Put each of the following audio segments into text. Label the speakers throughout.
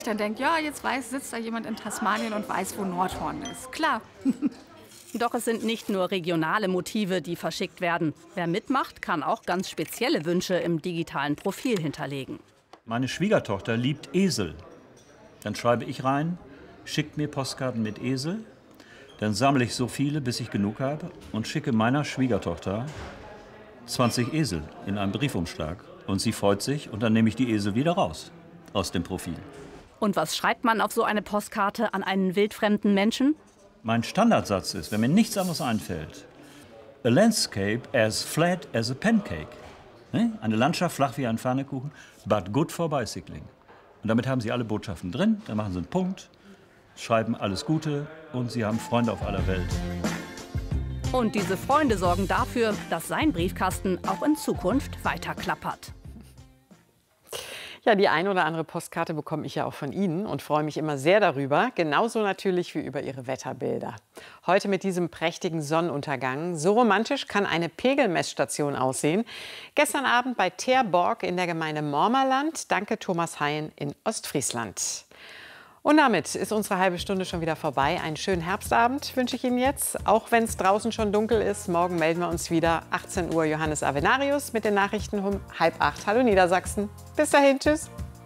Speaker 1: Dann denkt, ja, jetzt sitzt da jemand in Tasmanien und weiß, wo Nordhorn ist. Klar.
Speaker 2: Doch es sind nicht nur regionale Motive, die verschickt werden. Wer mitmacht, kann auch ganz spezielle Wünsche im digitalen Profil hinterlegen.
Speaker 3: Meine Schwiegertochter liebt Esel. Dann schreibe ich rein, schickt mir Postkarten mit Esel. Dann sammle ich so viele, bis ich genug habe und schicke meiner Schwiegertochter 20 Esel in einem Briefumschlag. Und sie freut sich und dann nehme ich die Esel wieder raus aus dem Profil.
Speaker 2: Und was schreibt man auf so eine Postkarte an einen wildfremden Menschen?
Speaker 3: Mein Standardsatz ist, wenn mir nichts anderes einfällt, a landscape as flat as a pancake. Eine Landschaft flach wie ein Pfannekuchen, but good for bicycling. Und damit haben Sie alle Botschaften drin, dann machen Sie einen Punkt, schreiben alles Gute und Sie haben Freunde auf aller Welt.
Speaker 2: Und diese Freunde sorgen dafür, dass sein Briefkasten auch in Zukunft weiter klappert.
Speaker 4: Ja, die ein oder andere Postkarte bekomme ich ja auch von Ihnen und freue mich immer sehr darüber. Genauso natürlich wie über Ihre Wetterbilder. Heute mit diesem prächtigen Sonnenuntergang. So romantisch kann eine Pegelmessstation aussehen. Gestern Abend bei Terborg in der Gemeinde Mormerland. Danke Thomas Hein in Ostfriesland. Und damit ist unsere halbe Stunde schon wieder vorbei. Einen schönen Herbstabend wünsche ich Ihnen jetzt, auch wenn es draußen schon dunkel ist. Morgen melden wir uns wieder. 18 Uhr Johannes Avenarius mit den Nachrichten um 7:30. Hallo Niedersachsen. Bis dahin, tschüss.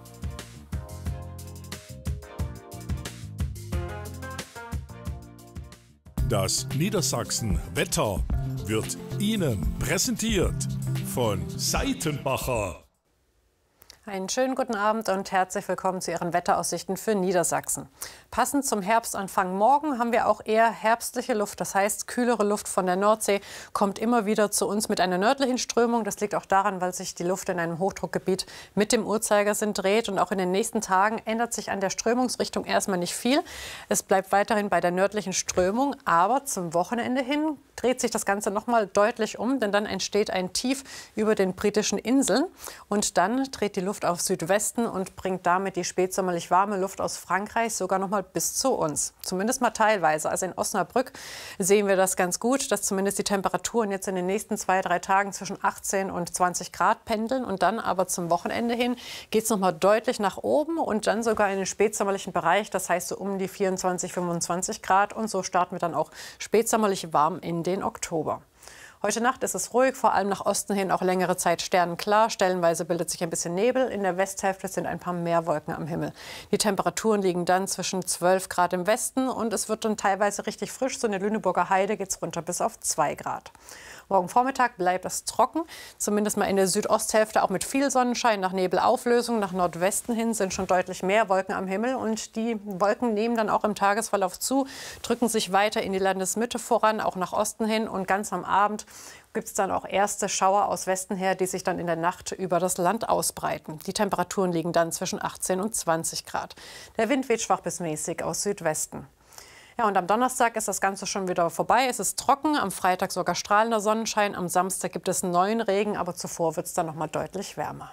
Speaker 5: Das Niedersachsen Wetter wird Ihnen präsentiert von Seitenbacher.
Speaker 6: Einen schönen guten Abend und herzlich willkommen zu Ihren Wetteraussichten für Niedersachsen. Passend zum Herbstanfang morgen haben wir auch eher herbstliche Luft. Das heißt, kühlere Luft von der Nordsee kommt immer wieder zu uns mit einer nördlichen Strömung. Das liegt auch daran, weil sich die Luft in einem Hochdruckgebiet mit dem Uhrzeigersinn dreht. Und auch in den nächsten Tagen ändert sich an der Strömungsrichtung erstmal nicht viel. Es bleibt weiterhin bei der nördlichen Strömung. Aber zum Wochenende hin dreht sich das Ganze noch mal deutlich um. Denn dann entsteht ein Tief über den britischen Inseln. Und dann dreht die Luft auf Südwesten und bringt damit die spätsommerlich warme Luft aus Frankreich sogar noch mal bis zu uns. Zumindest mal teilweise. Also in Osnabrück sehen wir das ganz gut, dass zumindest die Temperaturen jetzt in den nächsten 2-3 Tagen zwischen 18 und 20 Grad pendeln. Und dann aber zum Wochenende hin geht es noch mal deutlich nach oben und dann sogar in den spätsommerlichen Bereich. Das heißt so um die 24, 25 Grad. Und so starten wir dann auch spätsommerlich warm in den Oktober. Heute Nacht ist es ruhig, vor allem nach Osten hin auch längere Zeit sternenklar. Stellenweise bildet sich ein bisschen Nebel. In der Westhälfte sind ein paar mehr Wolken am Himmel. Die Temperaturen liegen dann zwischen 12 Grad im Westen und es wird dann teilweise richtig frisch. So in der Lüneburger Heide geht es runter bis auf 2 Grad. Morgen Vormittag bleibt es trocken, zumindest mal in der Südosthälfte auch mit viel Sonnenschein. Nach Nebelauflösung nach Nordwesten hin sind schon deutlich mehr Wolken am Himmel. Und die Wolken nehmen dann auch im Tagesverlauf zu, drücken sich weiter in die Landesmitte voran, auch nach Osten hin. Und ganz am Abend gibt es dann auch erste Schauer aus Westen her, die sich dann in der Nacht über das Land ausbreiten. Die Temperaturen liegen dann zwischen 18 und 20 Grad. Der Wind weht schwach bis mäßig aus Südwesten. Ja, und am Donnerstag ist das Ganze schon wieder vorbei. Es ist trocken, am Freitag sogar strahlender Sonnenschein. Am Samstag gibt es neuen Regen, aber zuvor wird es dann noch mal deutlich wärmer.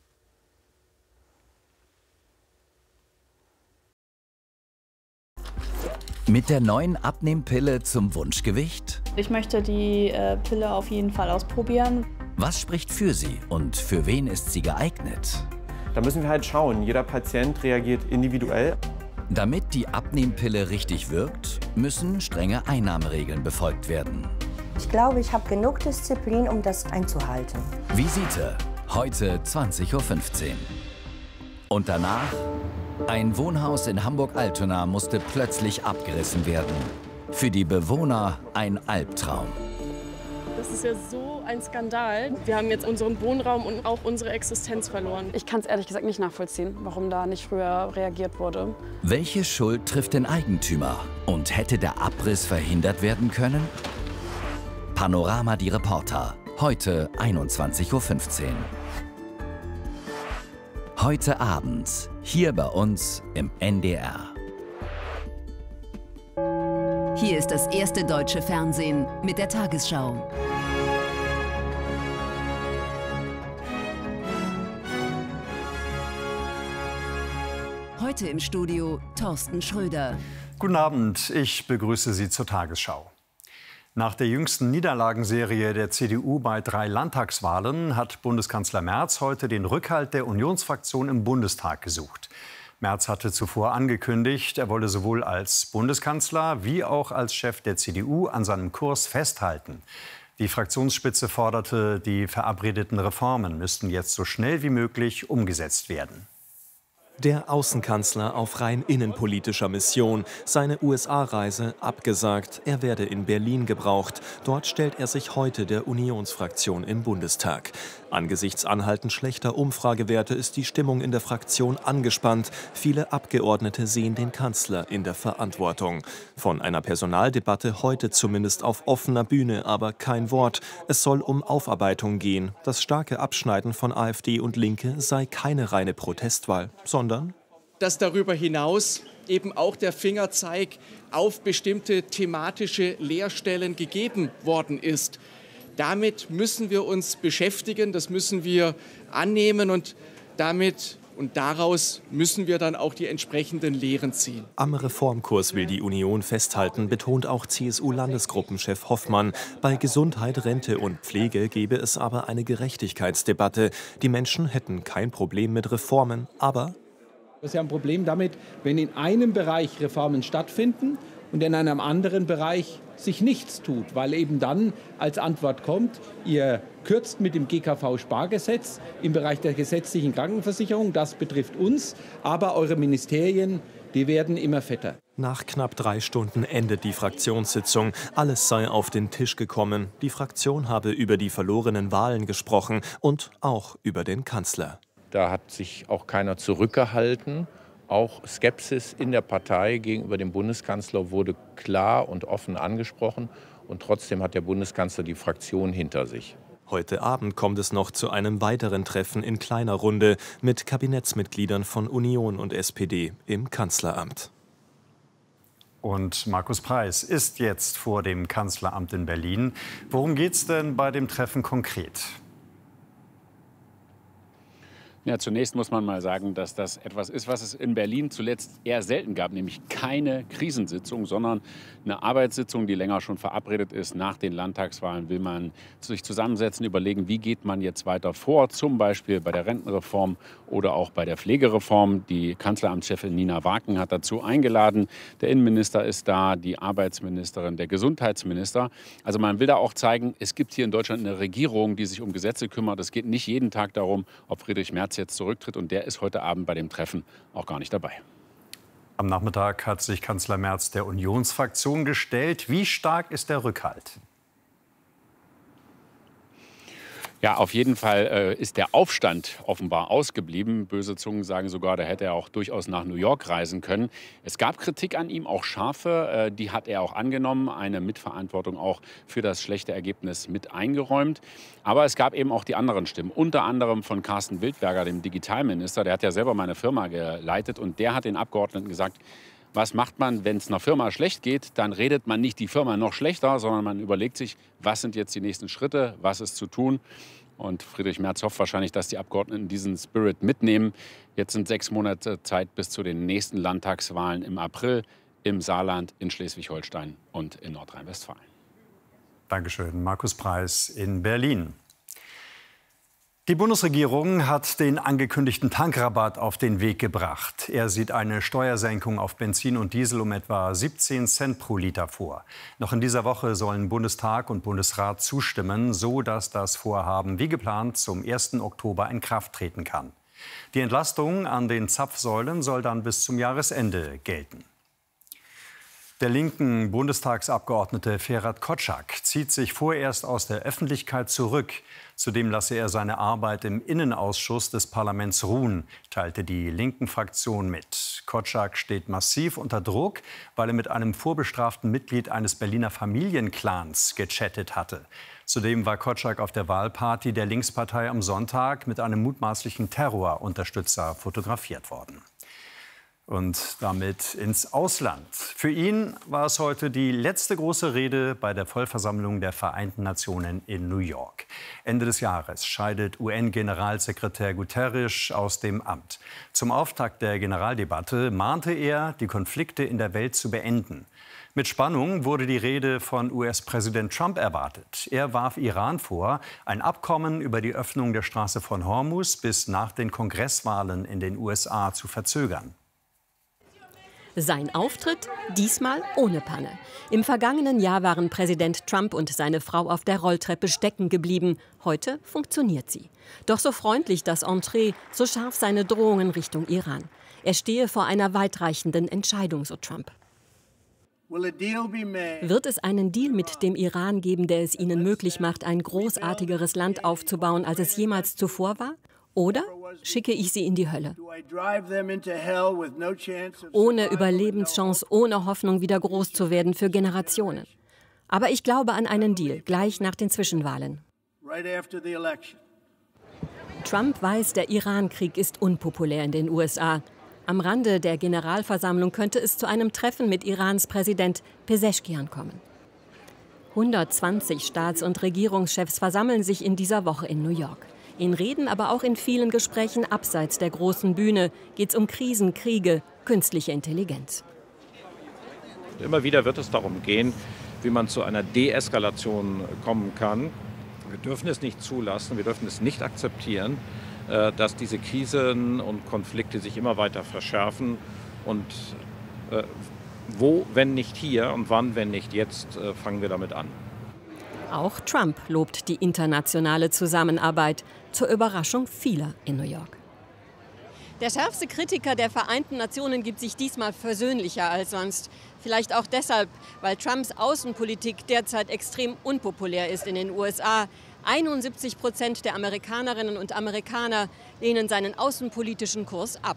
Speaker 7: Mit der neuen Abnehmpille zum Wunschgewicht?
Speaker 8: Ich möchte die Pille auf jeden Fall ausprobieren.
Speaker 7: Was spricht für sie und für wen ist sie geeignet?
Speaker 9: Da müssen wir halt schauen. Jeder Patient reagiert individuell.
Speaker 7: Damit die Abnehmpille richtig wirkt, müssen strenge Einnahmeregeln befolgt werden.
Speaker 10: Ich glaube, ich habe genug Disziplin, um das einzuhalten.
Speaker 7: Visite, heute 20:15 Uhr. Und danach? Ein Wohnhaus in Hamburg-Altona musste plötzlich abgerissen werden. Für die Bewohner ein Albtraum.
Speaker 11: Das ist ja so ein Skandal. Wir haben jetzt unseren Wohnraum und auch unsere Existenz verloren.
Speaker 12: Ich kann es ehrlich gesagt nicht nachvollziehen, warum da nicht früher reagiert wurde.
Speaker 7: Welche Schuld trifft den Eigentümer? Und hätte der Abriss verhindert werden können? Panorama die Reporter, heute 21:15 Uhr. Heute Abend, hier bei uns im NDR.
Speaker 13: Hier ist das erste deutsche Fernsehen mit der Tagesschau. Heute im Studio Thorsten Schröder.
Speaker 14: Guten Abend, ich begrüße Sie zur Tagesschau. Nach der jüngsten Niederlagenserie der CDU bei 3 Landtagswahlen hat Bundeskanzler Merz heute den Rückhalt der Unionsfraktion im Bundestag gesucht. Merz hatte zuvor angekündigt, er wolle sowohl als Bundeskanzler wie auch als Chef der CDU an seinem Kurs festhalten. Die Fraktionsspitze forderte, die verabredeten Reformen müssten jetzt so schnell wie möglich umgesetzt werden.
Speaker 15: Der Außenkanzler auf rein innenpolitischer Mission. Seine USA-Reise abgesagt. Er werde in Berlin gebraucht. Dort stellt er sich heute der Unionsfraktion im Bundestag. Angesichts anhaltend schlechter Umfragewerte ist die Stimmung in der Fraktion angespannt. Viele Abgeordnete sehen den Kanzler in der Verantwortung. Von einer Personaldebatte heute zumindest auf offener Bühne, aber kein Wort. Es soll um Aufarbeitung gehen. Das starke Abschneiden von AfD und Linke sei keine reine Protestwahl, sondern
Speaker 16: dass darüber hinaus eben auch der Fingerzeig auf bestimmte thematische Leerstellen gegeben worden ist. Damit müssen wir uns beschäftigen, das müssen wir annehmen und daraus müssen wir dann auch die entsprechenden Lehren ziehen.
Speaker 15: Am Reformkurs will die Union festhalten, betont auch CSU-Landesgruppenchef Hoffmann. Bei Gesundheit, Rente und Pflege gebe es aber eine Gerechtigkeitsdebatte. Die Menschen hätten kein Problem mit Reformen, aber
Speaker 17: wir haben ein Problem damit, wenn in einem Bereich Reformen stattfinden und in einem anderen Bereich sich nichts tut, weil eben dann als Antwort kommt, ihr kürzt mit dem GKV-Spargesetz im Bereich der gesetzlichen Krankenversicherung, das betrifft uns, aber eure Ministerien, die werden immer fetter.
Speaker 15: Nach knapp 3 Stunden endet die Fraktionssitzung. Alles sei auf den Tisch gekommen. Die Fraktion habe über die verlorenen Wahlen gesprochen und auch über den Kanzler.
Speaker 18: Da hat sich auch keiner zurückgehalten. Auch Skepsis in der Partei gegenüber dem Bundeskanzler wurde klar und offen angesprochen. Und trotzdem hat der Bundeskanzler die Fraktion hinter sich.
Speaker 15: Heute Abend kommt es noch zu einem weiteren Treffen in kleiner Runde mit Kabinettsmitgliedern von Union und SPD im Kanzleramt.
Speaker 14: Und Markus Preis ist jetzt vor dem Kanzleramt in Berlin. Worum geht es denn bei dem Treffen konkret?
Speaker 19: Ja, zunächst muss man mal sagen, dass das etwas ist, was es in Berlin zuletzt eher selten gab, nämlich keine Krisensitzung, sondern eine Arbeitssitzung, die länger schon verabredet ist. Nach den Landtagswahlen will man sich zusammensetzen, überlegen, wie geht man jetzt weiter vor, zum Beispiel bei der Rentenreform oder auch bei der Pflegereform. Die Kanzleramtschefin Nina Waken hat dazu eingeladen. Der Innenminister ist da, die Arbeitsministerin, der Gesundheitsminister. Also man will da auch zeigen, es gibt hier in Deutschland eine Regierung, die sich um Gesetze kümmert. Es geht nicht jeden Tag darum, ob Friedrich Merz jetzt zurücktritt, und der ist heute Abend bei dem Treffen auch gar nicht dabei.
Speaker 14: Am Nachmittag hat sich Kanzler Merz der Unionsfraktion gestellt. Wie stark ist der Rückhalt?
Speaker 19: Ja, auf jeden Fall ist der Aufstand offenbar ausgeblieben. Böse Zungen sagen sogar, da hätte er auch durchaus nach New York reisen können. Es gab Kritik an ihm, auch scharfe. Die hat er auch angenommen, eine Mitverantwortung auch für das schlechte Ergebnis mit eingeräumt. Aber es gab eben auch die anderen Stimmen, unter anderem von Carsten Wildberger, dem Digitalminister. Der hat ja selber meine Firma geleitet und der hat den Abgeordneten gesagt, was macht man, wenn es einer Firma schlecht geht? Dann redet man nicht die Firma noch schlechter, sondern man überlegt sich, was sind jetzt die nächsten Schritte, was ist zu tun. Und Friedrich Merz hofft wahrscheinlich, dass die Abgeordneten diesen Spirit mitnehmen. Jetzt sind 6 Monate Zeit bis zu den nächsten Landtagswahlen im April im Saarland, in Schleswig-Holstein und in Nordrhein-Westfalen.
Speaker 14: Dankeschön, Markus Preis in Berlin. Die Bundesregierung hat den angekündigten Tankrabatt auf den Weg gebracht. Er sieht eine Steuersenkung auf Benzin und Diesel um etwa 17 Cent pro Liter vor. Noch in dieser Woche sollen Bundestag und Bundesrat zustimmen, so dass das Vorhaben wie geplant zum 1. Oktober in Kraft treten kann. Die Entlastung an den Zapfsäulen soll dann bis zum Jahresende gelten. Der linken Bundestagsabgeordnete Ferhat Kotschak zieht sich vorerst aus der Öffentlichkeit zurück. Zudem lasse er seine Arbeit im Innenausschuss des Parlaments ruhen, teilte die linken Fraktion mit. Kotschak steht massiv unter Druck, weil er mit einem vorbestraften Mitglied eines Berliner Familienclans gechattet hatte. Zudem war Kotschak auf der Wahlparty der Linkspartei am Sonntag mit einem mutmaßlichen Terrorunterstützer fotografiert worden. Und damit ins Ausland. Für ihn war es heute die letzte große Rede bei der Vollversammlung der Vereinten Nationen in New York. Ende des Jahres scheidet UN-Generalsekretär Guterres aus dem Amt. Zum Auftakt der Generaldebatte mahnte er, die Konflikte in der Welt zu beenden. Mit Spannung wurde die Rede von US-Präsident Trump erwartet. Er warf Iran vor, ein Abkommen über die Öffnung der Straße von Hormuz bis nach den Kongresswahlen in den USA zu verzögern.
Speaker 20: Sein Auftritt diesmal ohne Panne. Im vergangenen Jahr waren Präsident Trump und seine Frau auf der Rolltreppe stecken geblieben. Heute funktioniert sie. Doch so freundlich das Entree, so scharf seine Drohungen Richtung Iran. Er stehe vor einer weitreichenden Entscheidung, so Trump. Wird es einen Deal mit dem Iran geben, der es ihnen möglich macht, ein großartigeres Land aufzubauen, als es jemals zuvor war? Oder schicke ich sie in die Hölle? Ohne Überlebenschance, ohne Hoffnung, wieder groß zu werden für Generationen. Aber ich glaube an einen Deal, gleich nach den Zwischenwahlen. Trump weiß, der Iran-Krieg ist unpopulär in den USA. Am Rande der Generalversammlung könnte es zu einem Treffen mit Irans Präsident Pezeshkian kommen. 120 Staats- und Regierungschefs versammeln sich in dieser Woche in New York. In Reden, aber auch in vielen Gesprächen abseits der großen Bühne geht es um Krisen, Kriege, künstliche Intelligenz.
Speaker 21: Immer wieder wird es darum gehen, wie man zu einer Deeskalation kommen kann. Wir dürfen es nicht zulassen, wir dürfen es nicht akzeptieren, dass diese Krisen und Konflikte sich immer weiter verschärfen. Und wo, wenn nicht hier, und wann, wenn nicht jetzt, fangen wir damit an.
Speaker 20: Auch Trump lobt die internationale Zusammenarbeit, zur Überraschung vieler in New York. Der schärfste Kritiker der Vereinten Nationen gibt sich diesmal versöhnlicher als sonst. Vielleicht auch deshalb, weil Trumps Außenpolitik derzeit extrem unpopulär ist in den USA. 71% der Amerikanerinnen und Amerikaner lehnen seinen außenpolitischen Kurs ab.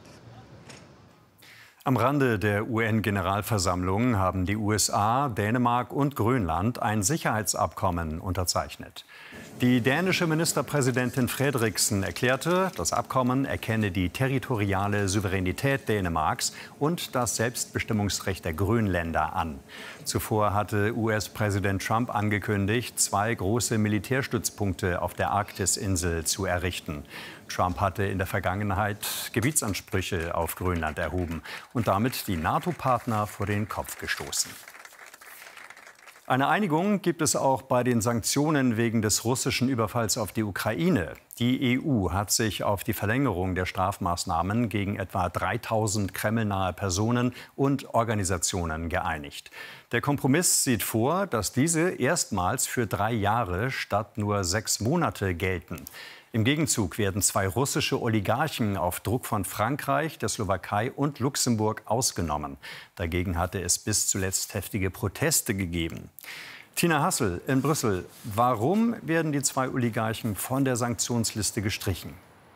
Speaker 14: Am Rande der UN-Generalversammlung haben die USA, Dänemark und Grönland ein Sicherheitsabkommen unterzeichnet. Die dänische Ministerpräsidentin Frederiksen erklärte, das Abkommen erkenne die territoriale Souveränität Dänemarks und das Selbstbestimmungsrecht der Grönländer an. Zuvor hatte US-Präsident Trump angekündigt, 2 große Militärstützpunkte auf der Arktisinsel zu errichten. Trump hatte in der Vergangenheit Gebietsansprüche auf Grönland erhoben und damit die NATO-Partner vor den Kopf gestoßen. Eine Einigung gibt es auch bei den Sanktionen wegen des russischen Überfalls auf die Ukraine. Die EU hat sich auf die Verlängerung der Strafmaßnahmen gegen etwa 3000 kremlnahe Personen und Organisationen geeinigt. Der Kompromiss sieht vor, dass diese erstmals für 3 Jahre statt nur 6 Monate gelten. Im Gegenzug werden 2 russische Oligarchen auf Druck von Frankreich, der Slowakei und Luxemburg ausgenommen. Dagegen hatte es bis zuletzt heftige Proteste gegeben. Tina Hassel in Brüssel. Warum werden die 2 Oligarchen von der Sanktionsliste gestrichen?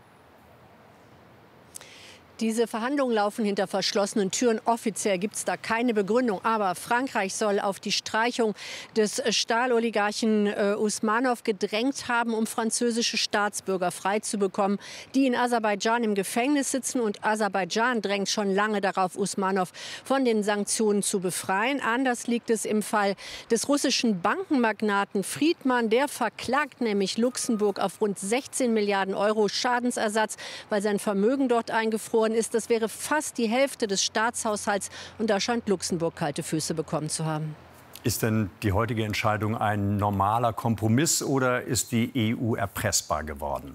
Speaker 22: Diese Verhandlungen laufen hinter verschlossenen Türen. Offiziell gibt es da keine Begründung. Aber Frankreich soll auf die Streichung des Stahloligarchen Usmanov gedrängt haben, um französische Staatsbürger freizubekommen, die in Aserbaidschan im Gefängnis sitzen. Und Aserbaidschan drängt schon lange darauf, Usmanov von den Sanktionen zu befreien. Anders liegt es im Fall des russischen Bankenmagnaten Friedmann. Der verklagt nämlich Luxemburg auf rund 16 Milliarden Euro Schadensersatz, weil sein Vermögen dort eingefroren ist. Das wäre fast die Hälfte des Staatshaushalts. Und da scheint Luxemburg kalte Füße bekommen zu haben.
Speaker 14: Ist denn die heutige Entscheidung ein normaler Kompromiss oder ist die EU erpressbar geworden?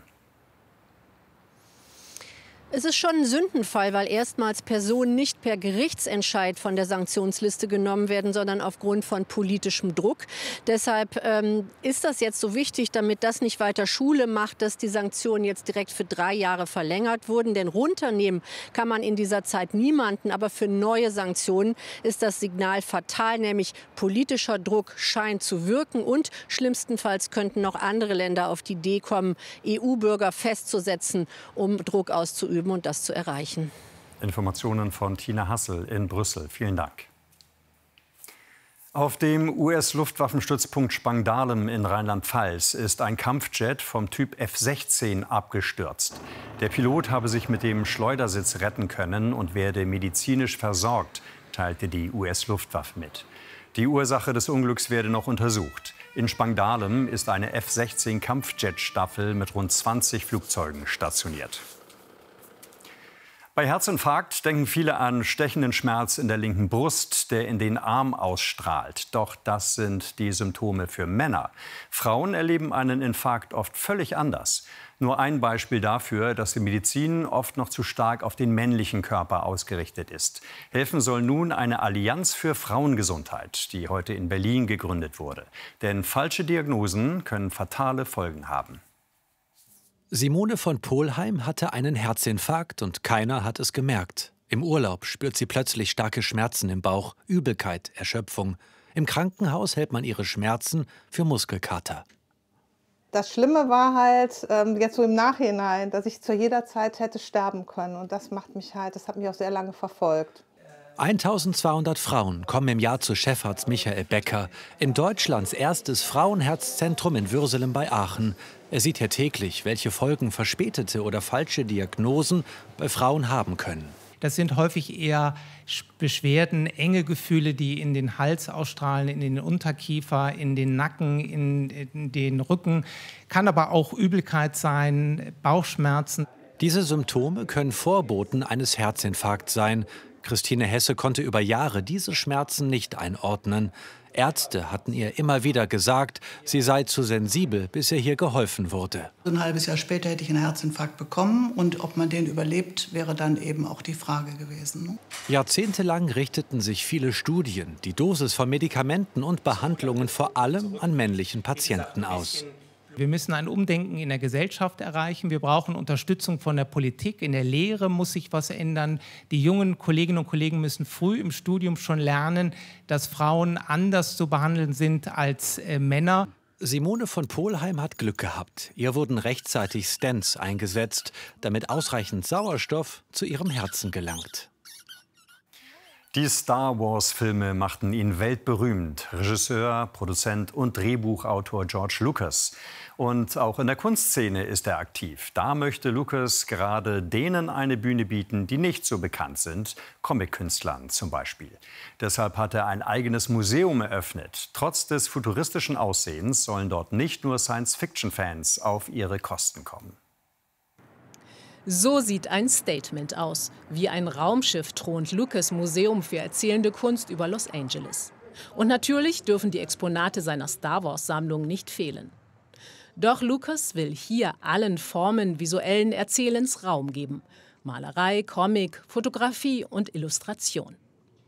Speaker 22: Es ist schon ein Sündenfall, weil erstmals Personen nicht per Gerichtsentscheid von der Sanktionsliste genommen werden, sondern aufgrund von politischem Druck. Deshalb ist das jetzt so wichtig, damit das nicht weiter Schule macht, dass die Sanktionen jetzt direkt für 3 Jahre verlängert wurden. Denn runternehmen kann man in dieser Zeit niemanden. Aber für neue Sanktionen ist das Signal fatal, nämlich politischer Druck scheint zu wirken. Und schlimmstenfalls könnten noch andere Länder auf die Idee kommen, EU-Bürger festzusetzen, um Druck auszuüben und das zu erreichen.
Speaker 14: Informationen von Tina Hassel in Brüssel. Vielen Dank. Auf dem US-Luftwaffenstützpunkt Spangdahlem in Rheinland-Pfalz ist ein Kampfjet vom Typ F-16 abgestürzt. Der Pilot habe sich mit dem Schleudersitz retten können und werde medizinisch versorgt, teilte die US-Luftwaffe mit. Die Ursache des Unglücks werde noch untersucht. In Spangdahlem ist eine F-16-Kampfjet-Staffel mit rund 20 Flugzeugen stationiert. Bei Herzinfarkt denken viele an stechenden Schmerz in der linken Brust, der in den Arm ausstrahlt. Doch das sind die Symptome für Männer. Frauen erleben einen Infarkt oft völlig anders. Nur ein Beispiel dafür, dass die Medizin oft noch zu stark auf den männlichen Körper ausgerichtet ist. Helfen soll nun eine Allianz für Frauengesundheit, die heute in Berlin gegründet wurde. Denn falsche Diagnosen können fatale Folgen haben.
Speaker 1: Simone von Polheim hatte einen Herzinfarkt und keiner hat es gemerkt. Im Urlaub spürt sie plötzlich starke Schmerzen im Bauch, Übelkeit, Erschöpfung. Im Krankenhaus hält man ihre Schmerzen für Muskelkater.
Speaker 3: Das Schlimme war halt jetzt so im Nachhinein, dass ich zu jeder Zeit hätte sterben können. Und das hat mich auch sehr lange verfolgt.
Speaker 1: 1200 Frauen kommen im Jahr zu Chefarzt Michael Becker in Deutschlands erstes Frauenherzzentrum in Würselen bei Aachen. Er sieht hier täglich, welche Folgen verspätete oder falsche Diagnosen bei Frauen haben können.
Speaker 23: Das sind häufig eher Beschwerden, enge Gefühle, die in den Hals ausstrahlen, in den Unterkiefer, in den Nacken, in den Rücken. Kann aber auch Übelkeit sein, Bauchschmerzen.
Speaker 1: Diese Symptome können Vorboten eines Herzinfarkts sein. Christine Hesse konnte über Jahre diese Schmerzen nicht einordnen. Ärzte hatten ihr immer wieder gesagt, sie sei zu sensibel, bis ihr hier geholfen wurde.
Speaker 24: Ein halbes Jahr später hätte ich einen Herzinfarkt bekommen und ob man den überlebt, wäre dann eben auch die Frage gewesen.
Speaker 1: Jahrzehntelang richteten sich viele Studien, die Dosis von Medikamenten und Behandlungen vor allem an männlichen Patienten aus.
Speaker 23: Wir müssen ein Umdenken in der Gesellschaft erreichen. Wir brauchen Unterstützung von der Politik. In der Lehre muss sich was ändern. Die jungen Kolleginnen und Kollegen müssen früh im Studium schon lernen, dass Frauen anders zu behandeln sind als Männer.
Speaker 1: Simone von Polheim hat Glück gehabt. Ihr wurden rechtzeitig Stents eingesetzt, damit ausreichend Sauerstoff zu ihrem Herzen gelangt.
Speaker 14: Die Star-Wars-Filme machten ihn weltberühmt. Regisseur, Produzent und Drehbuchautor George Lucas. Und auch in der Kunstszene ist er aktiv. Da möchte Lucas gerade denen eine Bühne bieten, die nicht so bekannt sind, Comic-Künstlern zum Beispiel. Deshalb hat er ein eigenes Museum eröffnet. Trotz des futuristischen Aussehens sollen dort nicht nur Science-Fiction-Fans auf ihre Kosten kommen.
Speaker 25: So sieht ein Statement aus. Wie ein Raumschiff thront Lucas Museum für erzählende Kunst über Los Angeles. Und natürlich dürfen die Exponate seiner Star-Wars-Sammlung nicht fehlen. Doch Lucas will hier allen Formen visuellen Erzählens Raum geben. Malerei, Comic, Fotografie und Illustration.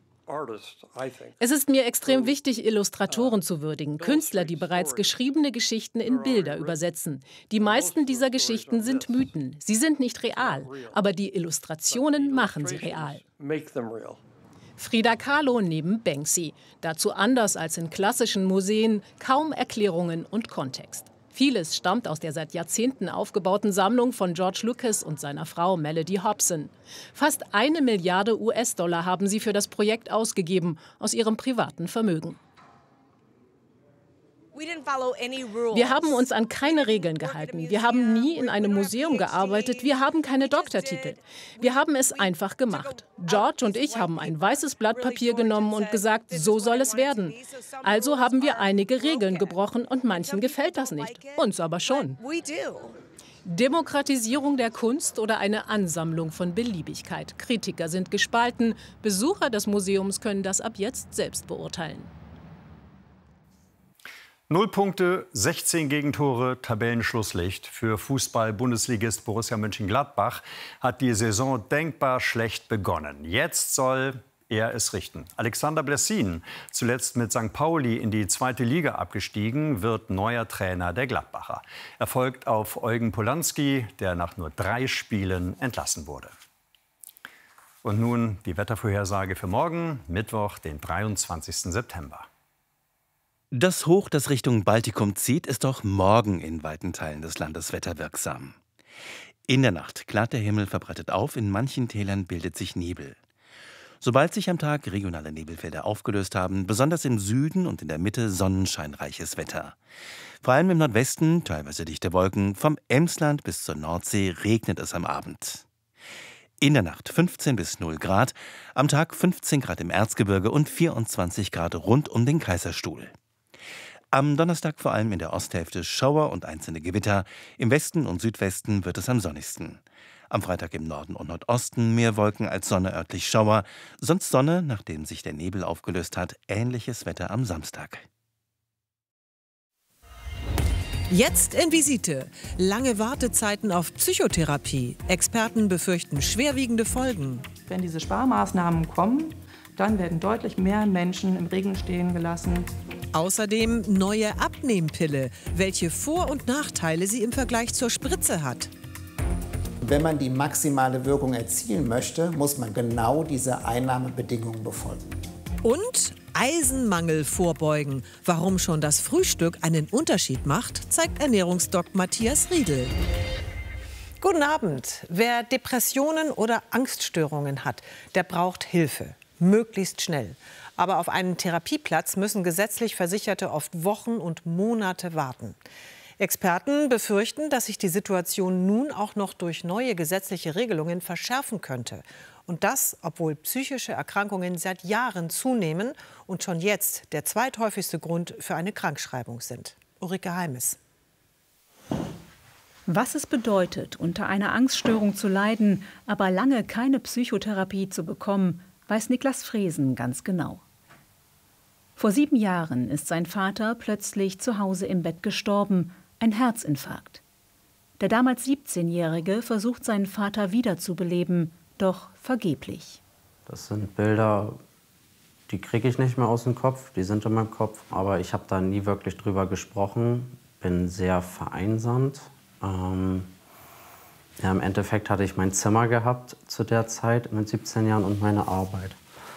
Speaker 25: Es ist mir extrem wichtig, Illustratoren zu würdigen, Künstler, die bereits geschriebene Geschichten in Bilder übersetzen. Die meisten dieser Geschichten sind Mythen. Sie sind nicht real, aber die Illustrationen machen sie real. Frida Kahlo neben Banksy. Dazu anders als in klassischen Museen, kaum Erklärungen und Kontext. Vieles stammt aus der seit Jahrzehnten aufgebauten Sammlung von George Lucas und seiner Frau Mellody Hobson. Fast 1 Milliarde US-Dollar haben sie für das Projekt ausgegeben, aus ihrem privaten Vermögen. Wir haben uns an keine Regeln gehalten. Wir haben nie in einem Museum gearbeitet. Wir haben keine Doktortitel. Wir haben es einfach gemacht. George und ich haben ein weißes Blatt Papier genommen und gesagt, so soll es werden. Also haben wir einige Regeln gebrochen und manchen gefällt das nicht. Uns aber schon. Demokratisierung der Kunst oder eine Ansammlung von Beliebigkeit. Kritiker sind gespalten. Besucher des Museums können das ab jetzt selbst beurteilen.
Speaker 14: 0 Punkte, 16 Gegentore, Tabellenschlusslicht. Für Fußball-Bundesligist Borussia Mönchengladbach hat die Saison denkbar schlecht begonnen. Jetzt soll er es richten. Alexander Blessin, zuletzt mit St. Pauli in die 2. Liga abgestiegen, wird neuer Trainer der Gladbacher. Er folgt auf Eugen Polanski, der nach nur 3 Spielen entlassen wurde. Und nun die Wettervorhersage für morgen, Mittwoch, den 23. September.
Speaker 26: Das Hoch, das Richtung Baltikum zieht, ist auch morgen in weiten Teilen des Landes wetterwirksam. In der Nacht klart der Himmel verbreitet auf, in manchen Tälern bildet sich Nebel. Sobald sich am Tag regionale Nebelfelder aufgelöst haben, besonders im Süden und in der Mitte sonnenscheinreiches Wetter. Vor allem im Nordwesten teilweise dichte Wolken, vom Emsland bis zur Nordsee regnet es am Abend. In der Nacht 15 bis 0 Grad, am Tag 15 Grad im Erzgebirge und 24 Grad rund um den Kaiserstuhl. Am Donnerstag vor allem in der Osthälfte Schauer und einzelne Gewitter. Im Westen und Südwesten wird es am sonnigsten. Am Freitag im Norden und Nordosten mehr Wolken als Sonne, örtlich Schauer. Sonst Sonne, nachdem sich der Nebel aufgelöst hat. Ähnliches Wetter am Samstag.
Speaker 2: Jetzt in Visite. Lange Wartezeiten auf Psychotherapie. Experten befürchten schwerwiegende Folgen.
Speaker 4: Wenn diese Sparmaßnahmen kommen, dann werden deutlich mehr Menschen im Regen stehen gelassen.
Speaker 2: Außerdem neue Abnehmpille, welche Vor- und Nachteile sie im Vergleich zur Spritze hat.
Speaker 5: Wenn man die maximale Wirkung erzielen möchte, muss man genau diese Einnahmebedingungen befolgen.
Speaker 2: Und Eisenmangel vorbeugen. Warum schon das Frühstück einen Unterschied macht, zeigt Ernährungsdoc Matthias Riedel. Guten Abend. Wer Depressionen oder Angststörungen hat, der braucht Hilfe. Möglichst schnell. Aber auf einen Therapieplatz müssen gesetzlich Versicherte oft Wochen und Monate warten. Experten befürchten, dass sich die Situation nun auch noch durch neue gesetzliche Regelungen verschärfen könnte. Und das, obwohl psychische Erkrankungen seit Jahren zunehmen und schon jetzt der zweithäufigste Grund für eine Krankschreibung sind. Ulrike Heimes.
Speaker 6: Was es bedeutet, unter einer Angststörung zu leiden, aber lange keine Psychotherapie zu bekommen, weiß Niklas Fresen ganz genau. Vor 7 Jahren ist sein Vater plötzlich zu Hause im Bett gestorben, ein Herzinfarkt. Der damals 17-Jährige versucht, seinen Vater wiederzubeleben, doch vergeblich.
Speaker 8: Das sind Bilder, die kriege ich nicht mehr aus dem Kopf, die sind in meinem Kopf. Aber ich habe da nie wirklich drüber gesprochen, bin sehr vereinsamt. Im Endeffekt hatte ich mein Zimmer gehabt zu der Zeit mit 17 Jahren und meine Arbeit.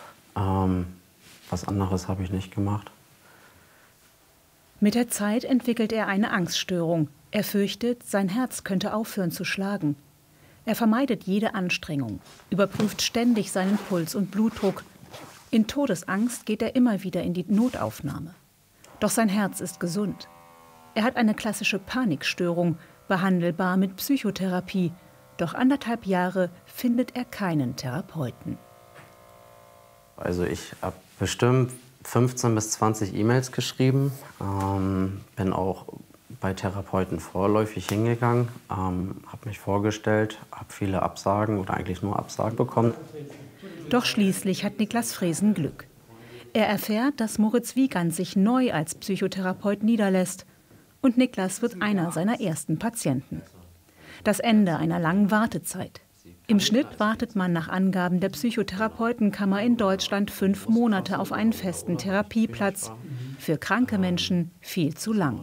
Speaker 8: Was anderes habe ich nicht gemacht.
Speaker 6: Mit der Zeit entwickelt er eine Angststörung. Er fürchtet, sein Herz könnte aufhören zu schlagen. Er vermeidet jede Anstrengung, überprüft ständig seinen Puls und Blutdruck. In Todesangst geht er immer wieder in die Notaufnahme. Doch sein Herz ist gesund. Er hat eine klassische Panikstörung, behandelbar mit Psychotherapie. Doch 1,5 Jahre findet er keinen Therapeuten.
Speaker 8: Also ich habe bestimmt 15 bis 20 E-Mails geschrieben, bin auch bei Therapeuten vorläufig hingegangen, habe mich vorgestellt, habe viele Absagen oder eigentlich nur Absagen bekommen.
Speaker 6: Doch schließlich hat Niklas Fresen Glück. Er erfährt, dass Moritz Wiegand sich neu als Psychotherapeut niederlässt. Und Niklas wird einer seiner ersten Patienten. Das Ende einer langen Wartezeit. Im Schnitt wartet man nach Angaben der Psychotherapeutenkammer in Deutschland 5 Monate auf einen festen Therapieplatz. Für kranke Menschen viel zu lang.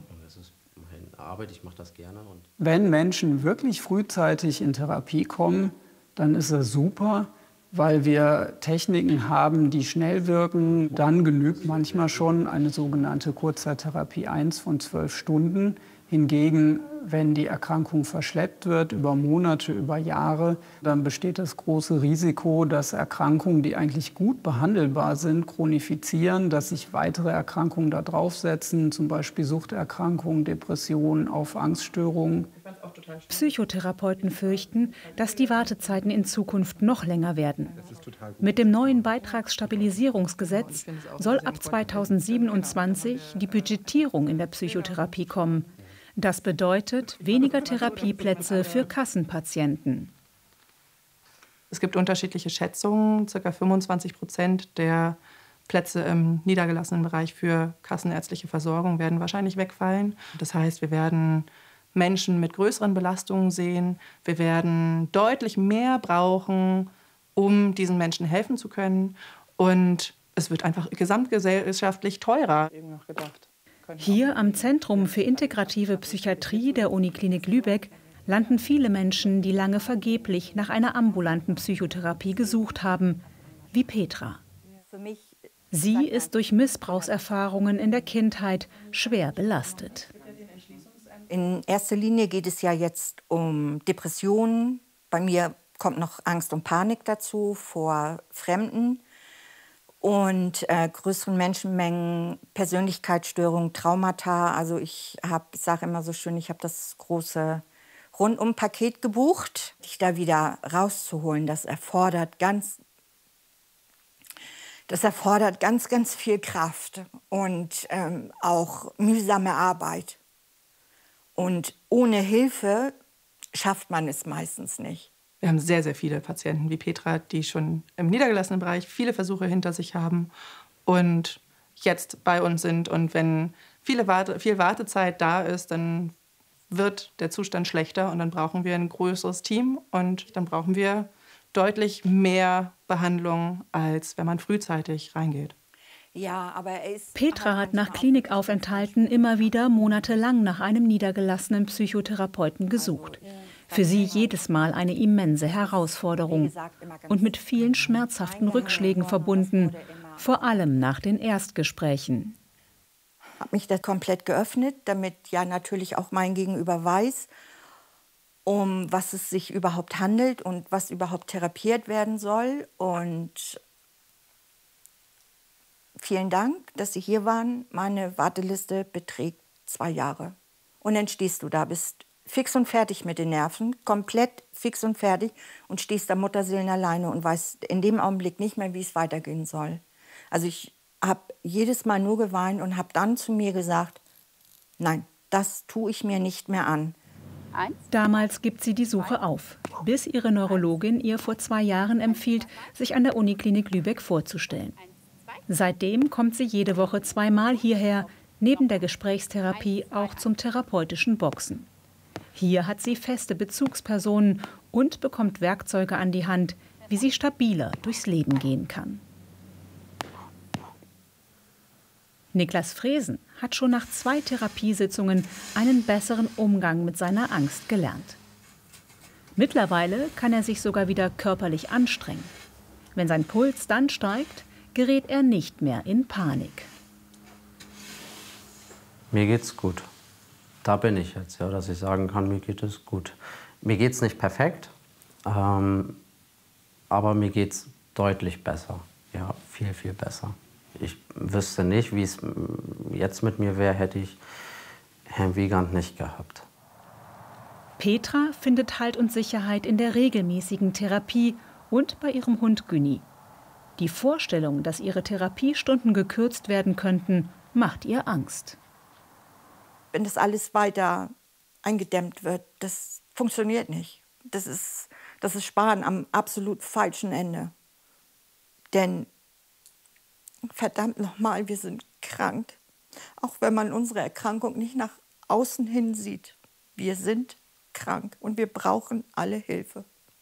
Speaker 9: Wenn Menschen wirklich frühzeitig in Therapie kommen, dann ist das super, weil wir Techniken haben, die schnell wirken. Dann genügt manchmal schon eine sogenannte Kurzzeittherapie 1 von 12 Stunden. Hingegen, wenn die Erkrankung verschleppt wird über Monate, über Jahre, dann besteht das große Risiko, dass Erkrankungen, die eigentlich gut behandelbar sind, chronifizieren, dass sich weitere Erkrankungen da draufsetzen, zum Beispiel Suchterkrankungen, Depressionen, auf Angststörungen.
Speaker 6: Psychotherapeuten fürchten, dass die Wartezeiten in Zukunft noch länger werden. Mit dem neuen Beitragsstabilisierungsgesetz soll ab 2027 die Budgetierung in der Psychotherapie kommen. Das bedeutet weniger Therapieplätze für Kassenpatienten.
Speaker 4: Es gibt unterschiedliche Schätzungen. Ca. 25% der Plätze im niedergelassenen Bereich für kassenärztliche Versorgung werden wahrscheinlich wegfallen. Das heißt, wir werden Menschen mit größeren Belastungen sehen. Wir werden deutlich mehr brauchen, um diesen Menschen helfen zu können. Und es wird einfach gesamtgesellschaftlich teurer.
Speaker 6: Hier am Zentrum für integrative Psychiatrie der Uniklinik Lübeck landen viele Menschen, die lange vergeblich nach einer ambulanten Psychotherapie gesucht haben, wie Petra. Sie ist durch Missbrauchserfahrungen in der Kindheit schwer belastet.
Speaker 10: In erster Linie geht es ja jetzt um Depressionen. Bei mir kommt noch Angst und Panik dazu vor Fremden. Und größeren Menschenmengen, Persönlichkeitsstörungen, Traumata. Also ich sage immer so schön, ich habe das große Rundum-Paket gebucht. Dich da wieder rauszuholen, das erfordert ganz, ganz viel Kraft und auch mühsame Arbeit. Und ohne Hilfe schafft man es meistens nicht.
Speaker 4: Wir haben sehr, sehr viele Patienten wie Petra, die schon im niedergelassenen Bereich viele Versuche hinter sich haben und jetzt bei uns sind. Und wenn viel Wartezeit da ist, dann wird der Zustand schlechter und dann brauchen wir ein größeres Team und dann brauchen wir deutlich mehr Behandlung, als wenn man frühzeitig reingeht.
Speaker 10: Ja, aber
Speaker 6: Petra hat nach Klinikaufenthalten immer wieder monatelang nach einem niedergelassenen Psychotherapeuten gesucht. Für sie jedes Mal eine immense Herausforderung und mit vielen schmerzhaften Rückschlägen verbunden, vor allem nach den Erstgesprächen.
Speaker 10: Ich habe mich da komplett geöffnet, damit ja natürlich auch mein Gegenüber weiß, um was es sich überhaupt handelt und was überhaupt therapiert werden soll. Und vielen Dank, dass Sie hier waren. Meine Warteliste beträgt 2 Jahre. Und dann stehst du da, bist fix und fertig mit den Nerven, komplett fix und fertig und stehst da Mutterseelen alleine und weißt in dem Augenblick nicht mehr, wie es weitergehen soll. Also ich habe jedes Mal nur geweint und habe dann zu mir gesagt, nein, das tue ich mir nicht mehr an.
Speaker 6: Damals gibt sie die Suche auf, bis ihre Neurologin ihr vor 2 Jahren empfiehlt, sich an der Uniklinik Lübeck vorzustellen. Seitdem kommt sie jede Woche 2-mal hierher, neben der Gesprächstherapie auch zum therapeutischen Boxen. Hier hat sie feste Bezugspersonen und bekommt Werkzeuge an die Hand, wie sie stabiler durchs Leben gehen kann. Niklas Fresen hat schon nach 2 Therapiesitzungen einen besseren Umgang mit seiner Angst gelernt. Mittlerweile kann er sich sogar wieder körperlich anstrengen. Wenn sein Puls dann steigt, gerät er nicht mehr in Panik.
Speaker 8: Mir geht's gut. Da bin ich jetzt, ja, dass ich sagen kann, mir geht es gut. Mir geht's nicht perfekt, aber mir geht's deutlich besser. Ja, viel, viel besser. Ich wüsste nicht, wie es jetzt mit mir wäre, hätte ich Herrn Wiegand nicht gehabt.
Speaker 6: Petra findet Halt und Sicherheit in der regelmäßigen Therapie und bei ihrem Hund Günni. Die Vorstellung, dass ihre Therapiestunden gekürzt werden könnten, macht ihr Angst.
Speaker 10: Wenn das alles weiter eingedämmt wird, das funktioniert nicht. Das ist Sparen am absolut falschen Ende. Denn verdammt nochmal, wir sind krank. Auch wenn man unsere Erkrankung nicht nach außen hin sieht. Wir sind krank und wir brauchen alle Hilfe.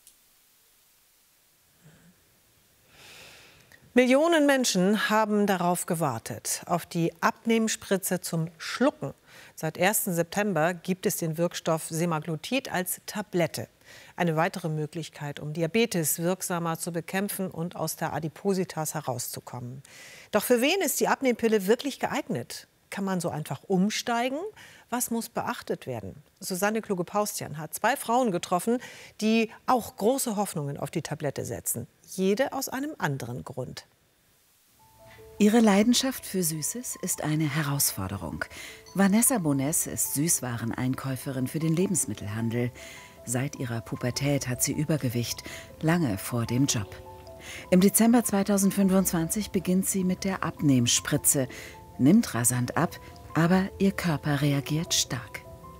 Speaker 2: Millionen Menschen haben darauf gewartet, auf die Abnehmspritze zum Schlucken. Seit 1. September gibt es den Wirkstoff Semaglutid als Tablette. Eine weitere Möglichkeit, um Diabetes wirksamer zu bekämpfen und aus der Adipositas herauszukommen. Doch für wen ist die Abnehmpille wirklich geeignet? Kann man so einfach umsteigen? Was muss beachtet werden? Susanne Kluge-Paustian hat 2 Frauen getroffen, die auch große Hoffnungen auf die Tablette setzen. Jede aus einem anderen Grund.
Speaker 7: Ihre Leidenschaft für Süßes ist eine Herausforderung. Vanessa Bones ist Süßwareneinkäuferin für den Lebensmittelhandel. Seit ihrer Pubertät hat sie Übergewicht, lange vor dem Job. Im Dezember 2025 beginnt sie mit der Abnehmspritze, nimmt rasant ab, aber ihr Körper reagiert stark.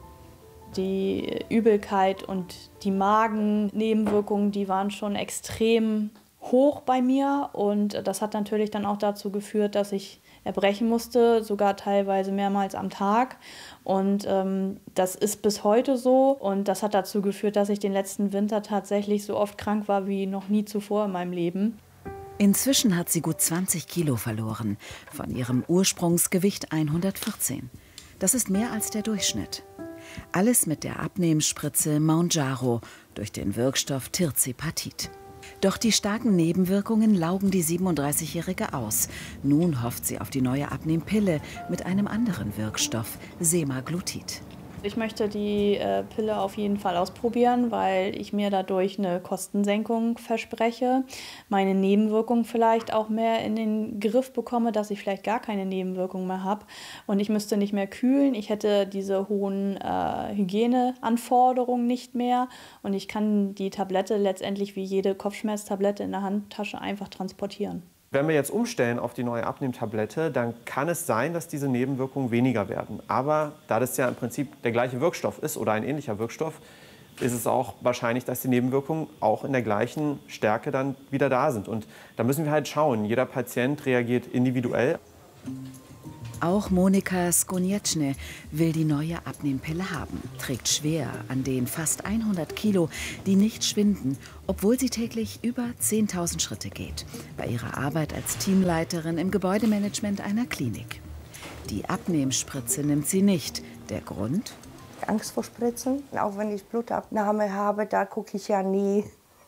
Speaker 11: Die Übelkeit und die Magennebenwirkungen, die waren schon extrem hoch bei mir und das hat natürlich dann auch dazu geführt, dass ich erbrechen musste, sogar teilweise mehrmals am Tag. Und das ist bis heute so und das hat dazu geführt, dass ich den letzten Winter tatsächlich so oft krank war wie noch nie zuvor in meinem Leben.
Speaker 7: Inzwischen hat sie gut 20 Kilo verloren, von ihrem Ursprungsgewicht 114. Das ist mehr als der Durchschnitt. Alles mit der Abnehmspritze Mounjaro durch den Wirkstoff Tirzepatit. Doch die starken Nebenwirkungen laugen die 37-Jährige aus. Nun hofft sie auf die neue Abnehmpille mit einem anderen Wirkstoff, Semaglutid.
Speaker 11: Ich möchte die Pille auf jeden Fall ausprobieren, weil ich mir dadurch eine Kostensenkung verspreche, meine Nebenwirkungen vielleicht auch mehr in den Griff bekomme, dass ich vielleicht gar keine Nebenwirkungen mehr habe und ich müsste nicht mehr kühlen, ich hätte diese hohen Hygieneanforderungen nicht mehr und ich kann die Tablette letztendlich wie jede Kopfschmerztablette in der Handtasche einfach transportieren.
Speaker 12: Wenn wir jetzt umstellen auf die neue Abnehmtablette, dann kann es sein, dass diese Nebenwirkungen weniger werden. Aber da das ja im Prinzip der gleiche Wirkstoff ist oder ein ähnlicher Wirkstoff, ist es auch wahrscheinlich, dass die Nebenwirkungen auch in der gleichen Stärke dann wieder da sind. Und da müssen wir halt schauen. Jeder Patient reagiert individuell.
Speaker 7: Auch Monika Skonieczny will die neue Abnehmpille haben, trägt schwer an den fast 100 Kilo, die nicht schwinden, obwohl sie täglich über 10.000 Schritte geht, bei ihrer Arbeit als Teamleiterin im Gebäudemanagement einer Klinik. Die Abnehmspritze nimmt sie nicht. Der Grund?
Speaker 13: Angst vor Spritzen. Auch wenn ich Blutabnahme habe, da gucke ich ja nie,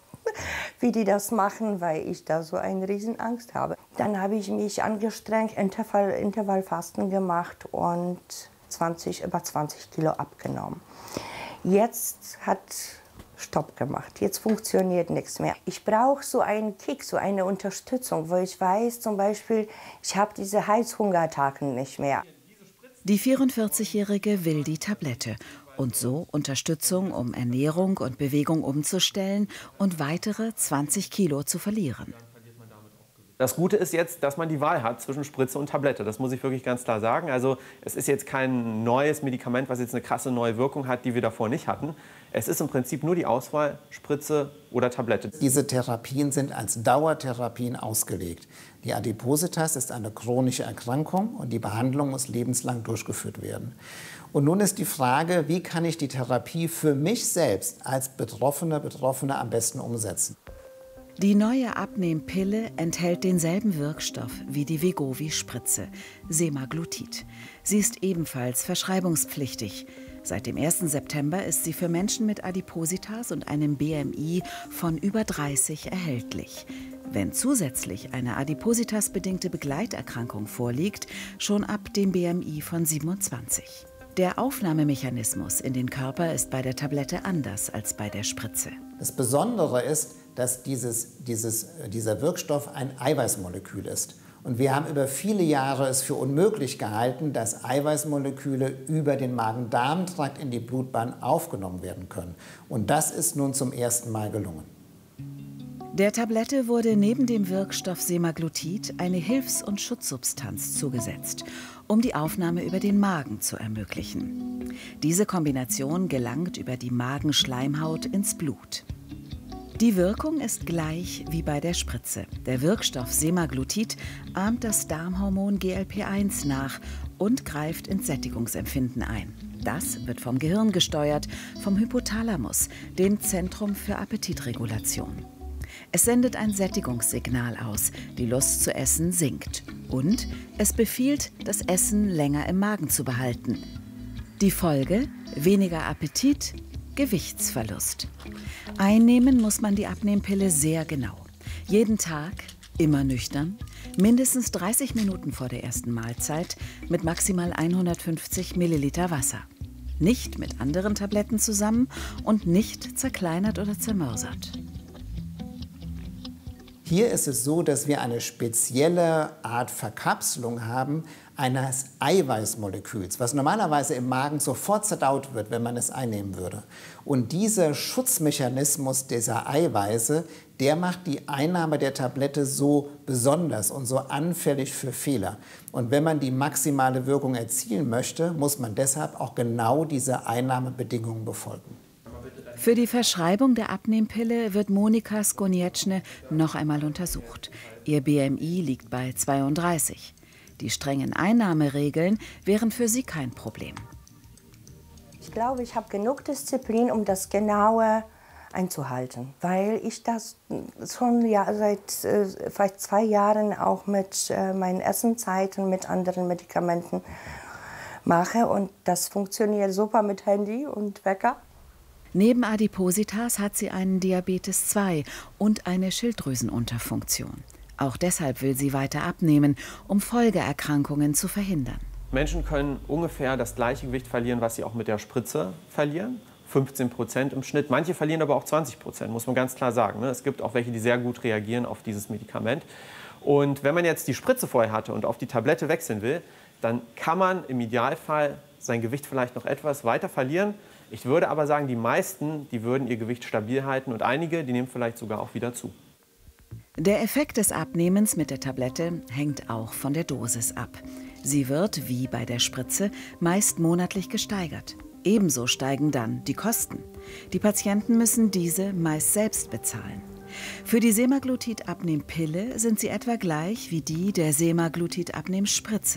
Speaker 13: wie die das machen, weil ich da so eine Riesenangst habe. Dann habe ich mich angestrengt, Intervallfasten gemacht und über 20 Kilo abgenommen. Jetzt hat Stopp gemacht. Jetzt funktioniert nichts mehr. Ich brauche so einen Kick, so eine Unterstützung, wo ich weiß, zum Beispiel, ich habe diese Heißhungerattacken nicht mehr.
Speaker 7: Die 44-Jährige will die Tablette und so Unterstützung, um Ernährung und Bewegung umzustellen und weitere 20 Kilo zu verlieren.
Speaker 12: Das Gute ist jetzt, dass man die Wahl hat zwischen Spritze und Tablette. Das muss ich wirklich ganz klar sagen. Also es ist jetzt kein neues Medikament, was jetzt eine krasse neue Wirkung hat, die wir davor nicht hatten. Es ist im Prinzip nur die Auswahl Spritze oder Tablette.
Speaker 5: Diese Therapien sind als Dauertherapien ausgelegt. Die Adipositas ist eine chronische Erkrankung und die Behandlung muss lebenslang durchgeführt werden. Und nun ist die Frage, wie kann ich die Therapie für mich selbst als Betroffene am besten umsetzen?
Speaker 7: Die neue Abnehmpille enthält denselben Wirkstoff wie die Wegovy-Spritze, Semaglutid. Sie ist ebenfalls verschreibungspflichtig. Seit dem 1. September ist sie für Menschen mit Adipositas und einem BMI von über 30 erhältlich. Wenn zusätzlich eine Adipositas-bedingte Begleiterkrankung vorliegt, schon ab dem BMI von 27. Der Aufnahmemechanismus in den Körper ist bei der Tablette anders als bei der Spritze.
Speaker 5: Das Besondere ist, dass dieser Wirkstoff ein Eiweißmolekül ist. Und wir haben über viele Jahre es für unmöglich gehalten, dass Eiweißmoleküle über den Magen-Darm-Trakt in die Blutbahn aufgenommen werden können. Und das ist nun zum ersten Mal gelungen.
Speaker 7: Der Tablette wurde neben dem Wirkstoff Semaglutid eine Hilfs- und Schutzsubstanz zugesetzt, um die Aufnahme über den Magen zu ermöglichen. Diese Kombination gelangt über die Magenschleimhaut ins Blut. Die Wirkung ist gleich wie bei der Spritze. Der Wirkstoff Semaglutid ahmt das Darmhormon GLP-1 nach und greift ins Sättigungsempfinden ein. Das wird vom Gehirn gesteuert, vom Hypothalamus, dem Zentrum für Appetitregulation. Es sendet ein Sättigungssignal aus, die Lust zu essen sinkt. Und es befiehlt, das Essen länger im Magen zu behalten. Die Folge? Weniger Appetit, Gewichtsverlust. Einnehmen muss man die Abnehmpille sehr genau. Jeden Tag, immer nüchtern, mindestens 30 Minuten vor der ersten Mahlzeit mit maximal 150 Milliliter Wasser. Nicht mit anderen Tabletten zusammen und nicht zerkleinert oder zermörsert.
Speaker 5: Hier ist es so, dass wir eine spezielle Art Verkapselung haben eines Eiweißmoleküls, was normalerweise im Magen sofort zerdaut wird, wenn man es einnehmen würde. Und dieser Schutzmechanismus dieser Eiweiße, der macht die Einnahme der Tablette so besonders und so anfällig für Fehler. Und wenn man die maximale Wirkung erzielen möchte, muss man deshalb auch genau diese Einnahmebedingungen befolgen.
Speaker 7: Für die Verschreibung der Abnehmpille wird Monika Skonieczny noch einmal untersucht. Ihr BMI liegt bei 32. Die strengen Einnahmeregeln wären für sie kein Problem.
Speaker 13: Ich glaube, ich habe genug Disziplin, um das Genaue einzuhalten, weil ich das schon seit vielleicht 2 Jahren auch mit meinen Essenzeiten, mit anderen Medikamenten mache. Und das funktioniert super mit Handy und Wecker.
Speaker 7: Neben Adipositas hat sie einen Diabetes 2 und eine Schilddrüsenunterfunktion. Auch deshalb will sie weiter abnehmen, um Folgeerkrankungen zu verhindern.
Speaker 12: Menschen können ungefähr das gleiche Gewicht verlieren, was sie auch mit der Spritze verlieren. 15% im Schnitt. Manche verlieren aber auch 20%, muss man ganz klar sagen. Es gibt auch welche, die sehr gut reagieren auf dieses Medikament. Und wenn man jetzt die Spritze vorher hatte und auf die Tablette wechseln will, dann kann man im Idealfall sein Gewicht vielleicht noch etwas weiter verlieren. Ich würde aber sagen, die meisten, die würden ihr Gewicht stabil halten und einige, die nehmen vielleicht sogar auch wieder zu.
Speaker 7: Der Effekt des Abnehmens mit der Tablette hängt auch von der Dosis ab. Sie wird, wie bei der Spritze, meist monatlich gesteigert. Ebenso steigen dann die Kosten. Die Patienten müssen diese meist selbst bezahlen. Für die Semaglutid-Abnehmpille sind sie etwa gleich wie die der Semaglutid-Abnehmspritze.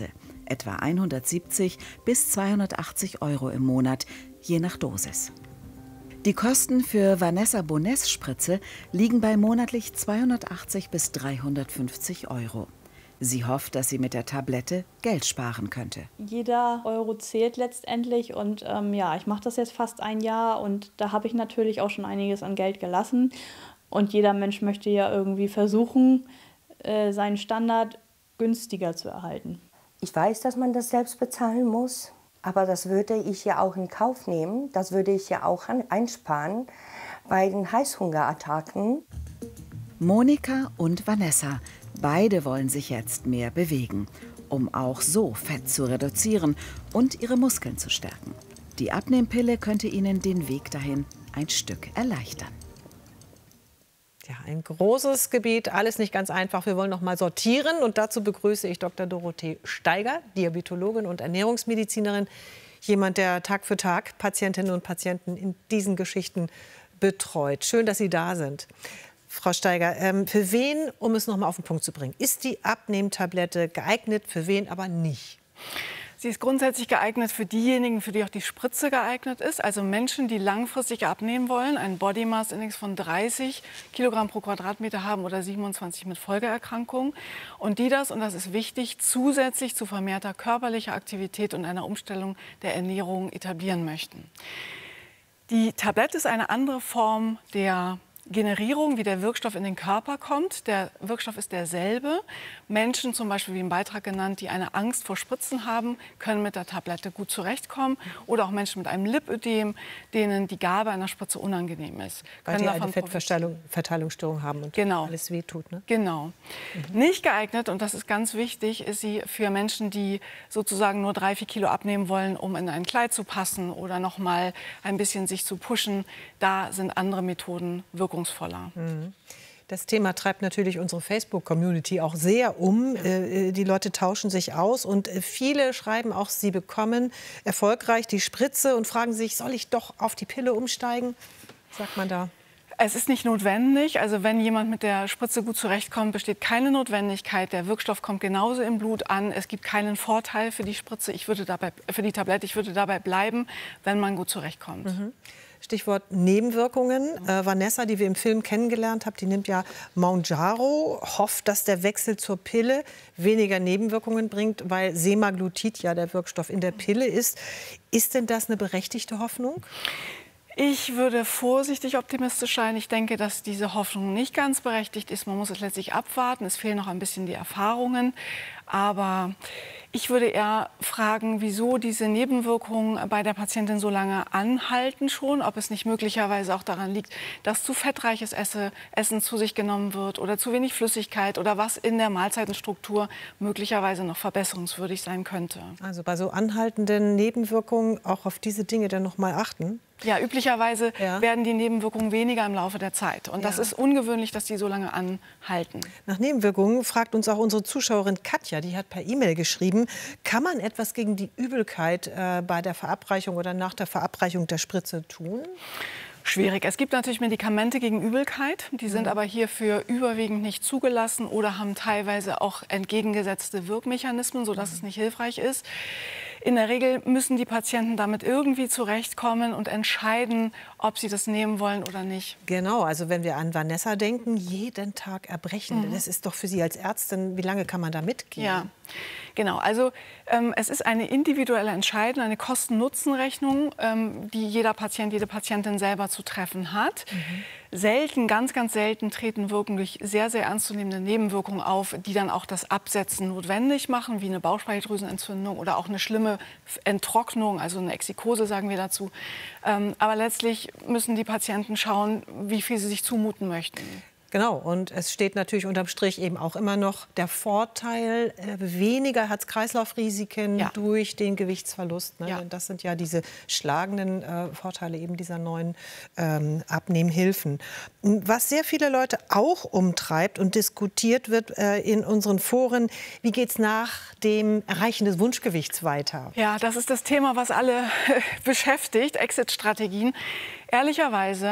Speaker 7: etwa 170 bis 280 € im Monat, je nach Dosis. Die Kosten für Vanessa Boness Spritze liegen bei monatlich 280 bis 350 €. Sie hofft, dass sie mit der Tablette Geld sparen könnte.
Speaker 11: Jeder Euro zählt letztendlich und ja, ich mache das jetzt fast ein Jahr und da habe ich natürlich auch schon einiges an Geld gelassen. Und jeder Mensch möchte ja irgendwie versuchen, seinen Standard günstiger zu erhalten.
Speaker 13: Ich weiß, dass man das selbst bezahlen muss, aber das würde ich ja auch in Kauf nehmen. Das würde ich ja auch einsparen bei den Heißhungerattacken.
Speaker 7: Monika und Vanessa, beide wollen sich jetzt mehr bewegen, um auch so Fett zu reduzieren und ihre Muskeln zu stärken. Die Abnehmpille könnte ihnen den Weg dahin ein Stück erleichtern.
Speaker 2: Ja, ein großes Gebiet, alles nicht ganz einfach. Wir wollen noch mal sortieren und dazu begrüße ich Dr. Dorothee Steiger, Diabetologin und Ernährungsmedizinerin, jemand, der Tag für Tag Patientinnen und Patienten in diesen Geschichten betreut. Schön, dass Sie da sind. Frau Steiger, für wen, um es noch mal auf den Punkt zu bringen, ist die Abnehmtablette geeignet, für wen aber nicht?
Speaker 15: Sie ist grundsätzlich geeignet für diejenigen, für die auch die Spritze geeignet ist. Also Menschen, die langfristig abnehmen wollen, einen Body Mass Index von 30 Kilogramm pro Quadratmeter haben oder 27 mit Folgeerkrankungen. Und die das, und das ist wichtig, zusätzlich zu vermehrter körperlicher Aktivität und einer Umstellung der Ernährung etablieren möchten. Die Tablette ist eine andere Form der Generierung, wie der Wirkstoff in den Körper kommt. Der Wirkstoff ist derselbe. Menschen, zum Beispiel wie im Beitrag genannt, die eine Angst vor Spritzen haben, können mit der Tablette gut zurechtkommen. Oder auch Menschen mit einem Lipödem, denen die Gabe einer Spritze unangenehm ist.
Speaker 2: Weil die eine Fettverteilungsstörung haben und alles wehtut. Ne?
Speaker 15: Genau. Nicht geeignet, und das ist ganz wichtig, ist sie für Menschen, die sozusagen nur 3-4 Kilo abnehmen wollen, um in ein Kleid zu passen oder noch mal ein bisschen sich zu pushen. Da sind andere Methoden wirkungsvoller.
Speaker 2: Das Thema treibt natürlich unsere Facebook-Community auch sehr um. Die Leute tauschen sich aus und viele schreiben auch, sie bekommen erfolgreich die Spritze und fragen sich, soll ich doch auf die Pille umsteigen? Was sagt man da?
Speaker 15: Es ist nicht notwendig. Also wenn jemand mit der Spritze gut zurechtkommt, besteht keine Notwendigkeit. Der Wirkstoff kommt genauso im Blut an. Es gibt keinen Vorteil für die Spritze. Für die Tablette. Ich würde dabei bleiben, wenn man gut zurechtkommt.
Speaker 2: Stichwort Nebenwirkungen. Vanessa, die wir im Film kennengelernt haben, die nimmt ja Mounjaro, hofft, dass der Wechsel zur Pille weniger Nebenwirkungen bringt, weil Semaglutid ja der Wirkstoff in der Pille ist. Ist denn das eine berechtigte Hoffnung?
Speaker 15: Ich würde vorsichtig optimistisch sein. Ich denke, dass diese Hoffnung nicht ganz berechtigt ist. Man muss es letztlich abwarten. Es fehlen noch ein bisschen die Erfahrungen. Aber ich würde eher fragen, wieso diese Nebenwirkungen bei der Patientin so lange anhalten schon. Ob es nicht möglicherweise auch daran liegt, dass zu fettreiches Essen zu sich genommen wird oder zu wenig Flüssigkeit oder was in der Mahlzeitenstruktur möglicherweise noch verbesserungswürdig sein könnte.
Speaker 2: Also bei so anhaltenden Nebenwirkungen auch auf diese Dinge dann noch mal achten?
Speaker 15: Ja, üblicherweise werden die Nebenwirkungen weniger im Laufe der Zeit. Und das ist ungewöhnlich, dass die so lange anhalten.
Speaker 2: Nach Nebenwirkungen fragt uns auch unsere Zuschauerin Katja, die hat per E-Mail geschrieben, kann man etwas gegen die Übelkeit bei der Verabreichung oder nach der Verabreichung der Spritze tun?
Speaker 15: Schwierig. Es gibt natürlich Medikamente gegen Übelkeit, die sind aber hierfür überwiegend nicht zugelassen oder haben teilweise auch entgegengesetzte Wirkmechanismen, sodass es nicht hilfreich ist. In der Regel müssen die Patienten damit irgendwie zurechtkommen und entscheiden, ob sie das nehmen wollen oder nicht.
Speaker 2: Genau, also wenn wir an Vanessa denken, jeden Tag erbrechen, das ist doch für Sie als Ärztin, wie lange kann man da mitgehen?
Speaker 15: Ja, genau. Also es ist eine individuelle Entscheidung, eine Kosten-Nutzen-Rechnung, die jeder Patient, jede Patientin selber zu treffen hat. Selten, ganz, ganz selten treten wirklich sehr, sehr ernstzunehmende Nebenwirkungen auf, die dann auch das Absetzen notwendig machen, wie eine Bauchspeicheldrüsenentzündung oder auch eine schlimme Enttrocknung, also eine Exikose sagen wir dazu. Aber letztlich müssen die Patienten schauen, wie viel sie sich zumuten möchten.
Speaker 2: Genau, und es steht natürlich unterm Strich eben auch immer noch der Vorteil, weniger Herz-Kreislauf-Risiken durch den Gewichtsverlust. Ne? Das sind ja diese schlagenden Vorteile eben dieser neuen Abnehmhilfen. Was sehr viele Leute auch umtreibt und diskutiert wird in unseren Foren, wie geht es nach dem Erreichen des Wunschgewichts weiter?
Speaker 15: Ja, das ist das Thema, was alle beschäftigt, Exit-Strategien. Ehrlicherweise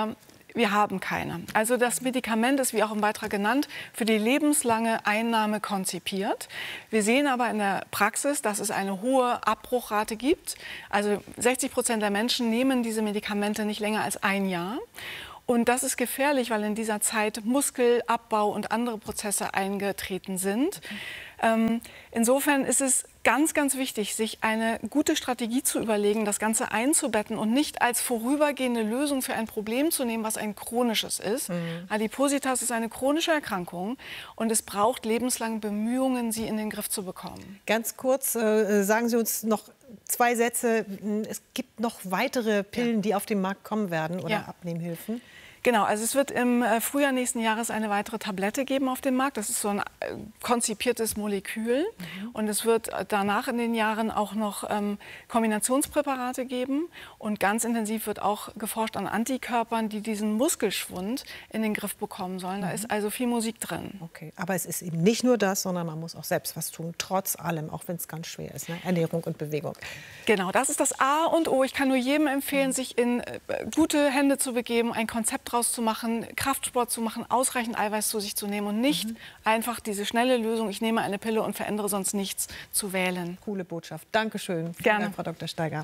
Speaker 15: Wir haben keine. Also das Medikament ist, wie auch im Beitrag genannt, für die lebenslange Einnahme konzipiert. Wir sehen aber in der Praxis, dass es eine hohe Abbruchrate gibt. Also 60% der Menschen nehmen diese Medikamente nicht länger als ein Jahr. Und das ist gefährlich, weil in dieser Zeit Muskelabbau und andere Prozesse eingetreten sind. Insofern ist es ganz, ganz wichtig, sich eine gute Strategie zu überlegen, das Ganze einzubetten und nicht als vorübergehende Lösung für ein Problem zu nehmen, was ein chronisches ist. Adipositas ist eine chronische Erkrankung und es braucht lebenslang Bemühungen, sie in den Griff zu bekommen.
Speaker 2: Ganz kurz, sagen Sie uns noch 2 Sätze. Es gibt noch weitere Pillen, die auf den Markt kommen werden oder Abnehmhilfen?
Speaker 15: Genau, also es wird im Frühjahr nächsten Jahres eine weitere Tablette geben auf dem Markt. Das ist so ein konzipiertes Molekül. Und es wird danach in den Jahren auch noch Kombinationspräparate geben. Und ganz intensiv wird auch geforscht an Antikörpern, die diesen Muskelschwund in den Griff bekommen sollen. Da ist also viel Musik drin.
Speaker 2: Okay, aber es ist eben nicht nur das, sondern man muss auch selbst was tun, trotz allem, auch wenn es ganz schwer ist. Ne? Ernährung und Bewegung.
Speaker 15: Genau, das ist das A und O. Ich kann nur jedem empfehlen, sich in gute Hände zu begeben, ein Konzept draus zu machen, Kraftsport zu machen, ausreichend Eiweiß zu sich zu nehmen und nicht einfach diese schnelle Lösung, ich nehme eine Pille und verändere sonst nichts, zu wählen.
Speaker 2: Coole Botschaft. Dankeschön.
Speaker 15: Gerne.
Speaker 2: Dank, Frau Dr. Steiger.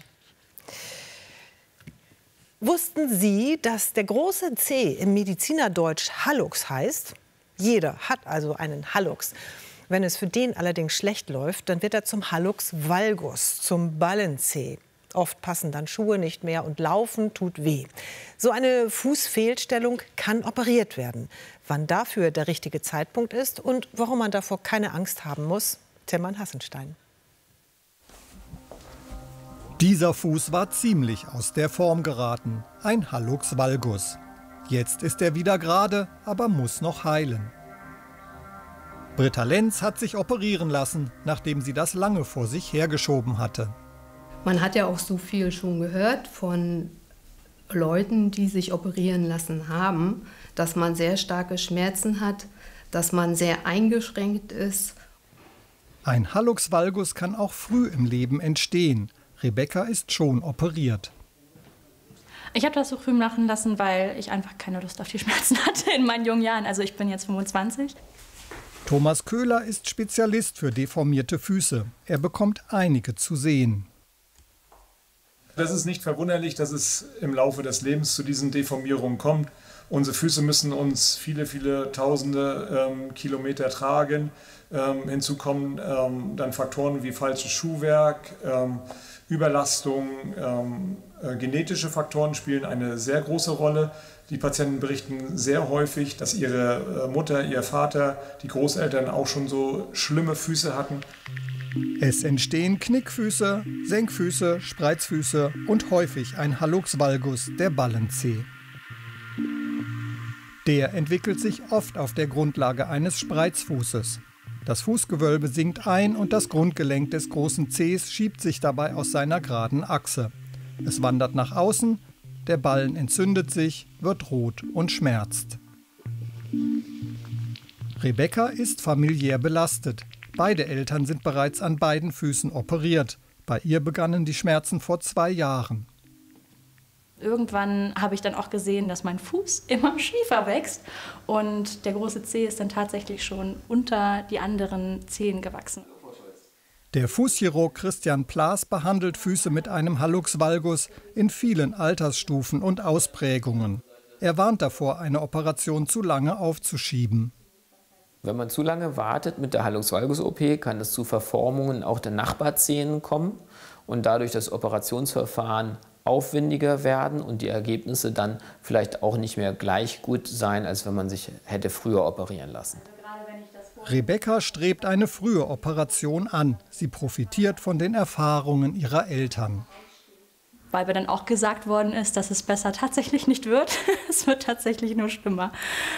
Speaker 2: Wussten Sie, dass der große C im Medizinerdeutsch Hallux heißt? Jeder hat also einen Hallux. Wenn es für den allerdings schlecht läuft, dann wird er zum Hallux valgus, zum Ballen-C. Oft passen dann Schuhe nicht mehr und Laufen tut weh. So eine Fußfehlstellung kann operiert werden. Wann dafür der richtige Zeitpunkt ist und warum man davor keine Angst haben muss, Tilman Hassenstein.
Speaker 16: Dieser Fuß war ziemlich aus der Form geraten. Ein Hallux valgus. Jetzt ist er wieder gerade, aber muss noch heilen. Britta Lenz hat sich operieren lassen, nachdem sie das lange vor sich hergeschoben hatte.
Speaker 17: Man hat ja auch so viel schon gehört von Leuten, die sich operieren lassen haben, dass man sehr starke Schmerzen hat, dass man sehr eingeschränkt ist.
Speaker 16: Ein Hallux valgus kann auch früh im Leben entstehen. Rebecca ist schon operiert.
Speaker 18: Ich habe das so früh machen lassen, weil ich einfach keine Lust auf die Schmerzen hatte in meinen jungen Jahren. Also ich bin jetzt 25.
Speaker 16: Thomas Köhler ist Spezialist für deformierte Füße. Er bekommt einige zu sehen.
Speaker 19: Das ist nicht verwunderlich, dass es im Laufe des Lebens zu diesen Deformierungen kommt. Unsere Füße müssen uns viele, viele tausende Kilometer tragen. Hinzu kommen dann Faktoren wie falsches Schuhwerk, Überlastung, genetische Faktoren spielen eine sehr große Rolle. Die Patienten berichten sehr häufig, dass ihre Mutter, ihr Vater, die Großeltern auch schon so schlimme Füße hatten.
Speaker 16: Es entstehen Knickfüße, Senkfüße, Spreizfüße und häufig ein Hallux valgus, der Ballen-C. Der entwickelt sich oft auf der Grundlage eines Spreizfußes. Das Fußgewölbe sinkt ein und das Grundgelenk des großen Zehs schiebt sich dabei aus seiner geraden Achse. Es wandert nach außen, der Ballen entzündet sich, wird rot und schmerzt. Rebecca ist familiär belastet. Beide Eltern sind bereits an beiden Füßen operiert. Bei ihr begannen die Schmerzen vor 2 Jahren.
Speaker 18: Irgendwann habe ich dann auch gesehen, dass mein Fuß immer schiefer wächst und der große Zeh ist dann tatsächlich schon unter die anderen Zehen gewachsen.
Speaker 16: Der Fußchirurg Christian Plaas behandelt Füße mit einem Hallux valgus in vielen Altersstufen und Ausprägungen. Er warnt davor, eine Operation zu lange aufzuschieben.
Speaker 20: Wenn man zu lange wartet mit der Hallux valgus-OP, kann es zu Verformungen auch der Nachbarzehen kommen und dadurch das Operationsverfahren aufwendiger werden und die Ergebnisse dann vielleicht auch nicht mehr gleich gut sein, als wenn man sich hätte früher operieren lassen.
Speaker 16: Rebecca strebt eine frühe Operation an. Sie profitiert von den Erfahrungen ihrer Eltern.
Speaker 18: Weil mir dann auch gesagt worden ist, dass es besser tatsächlich nicht wird. Es wird tatsächlich nur schlimmer.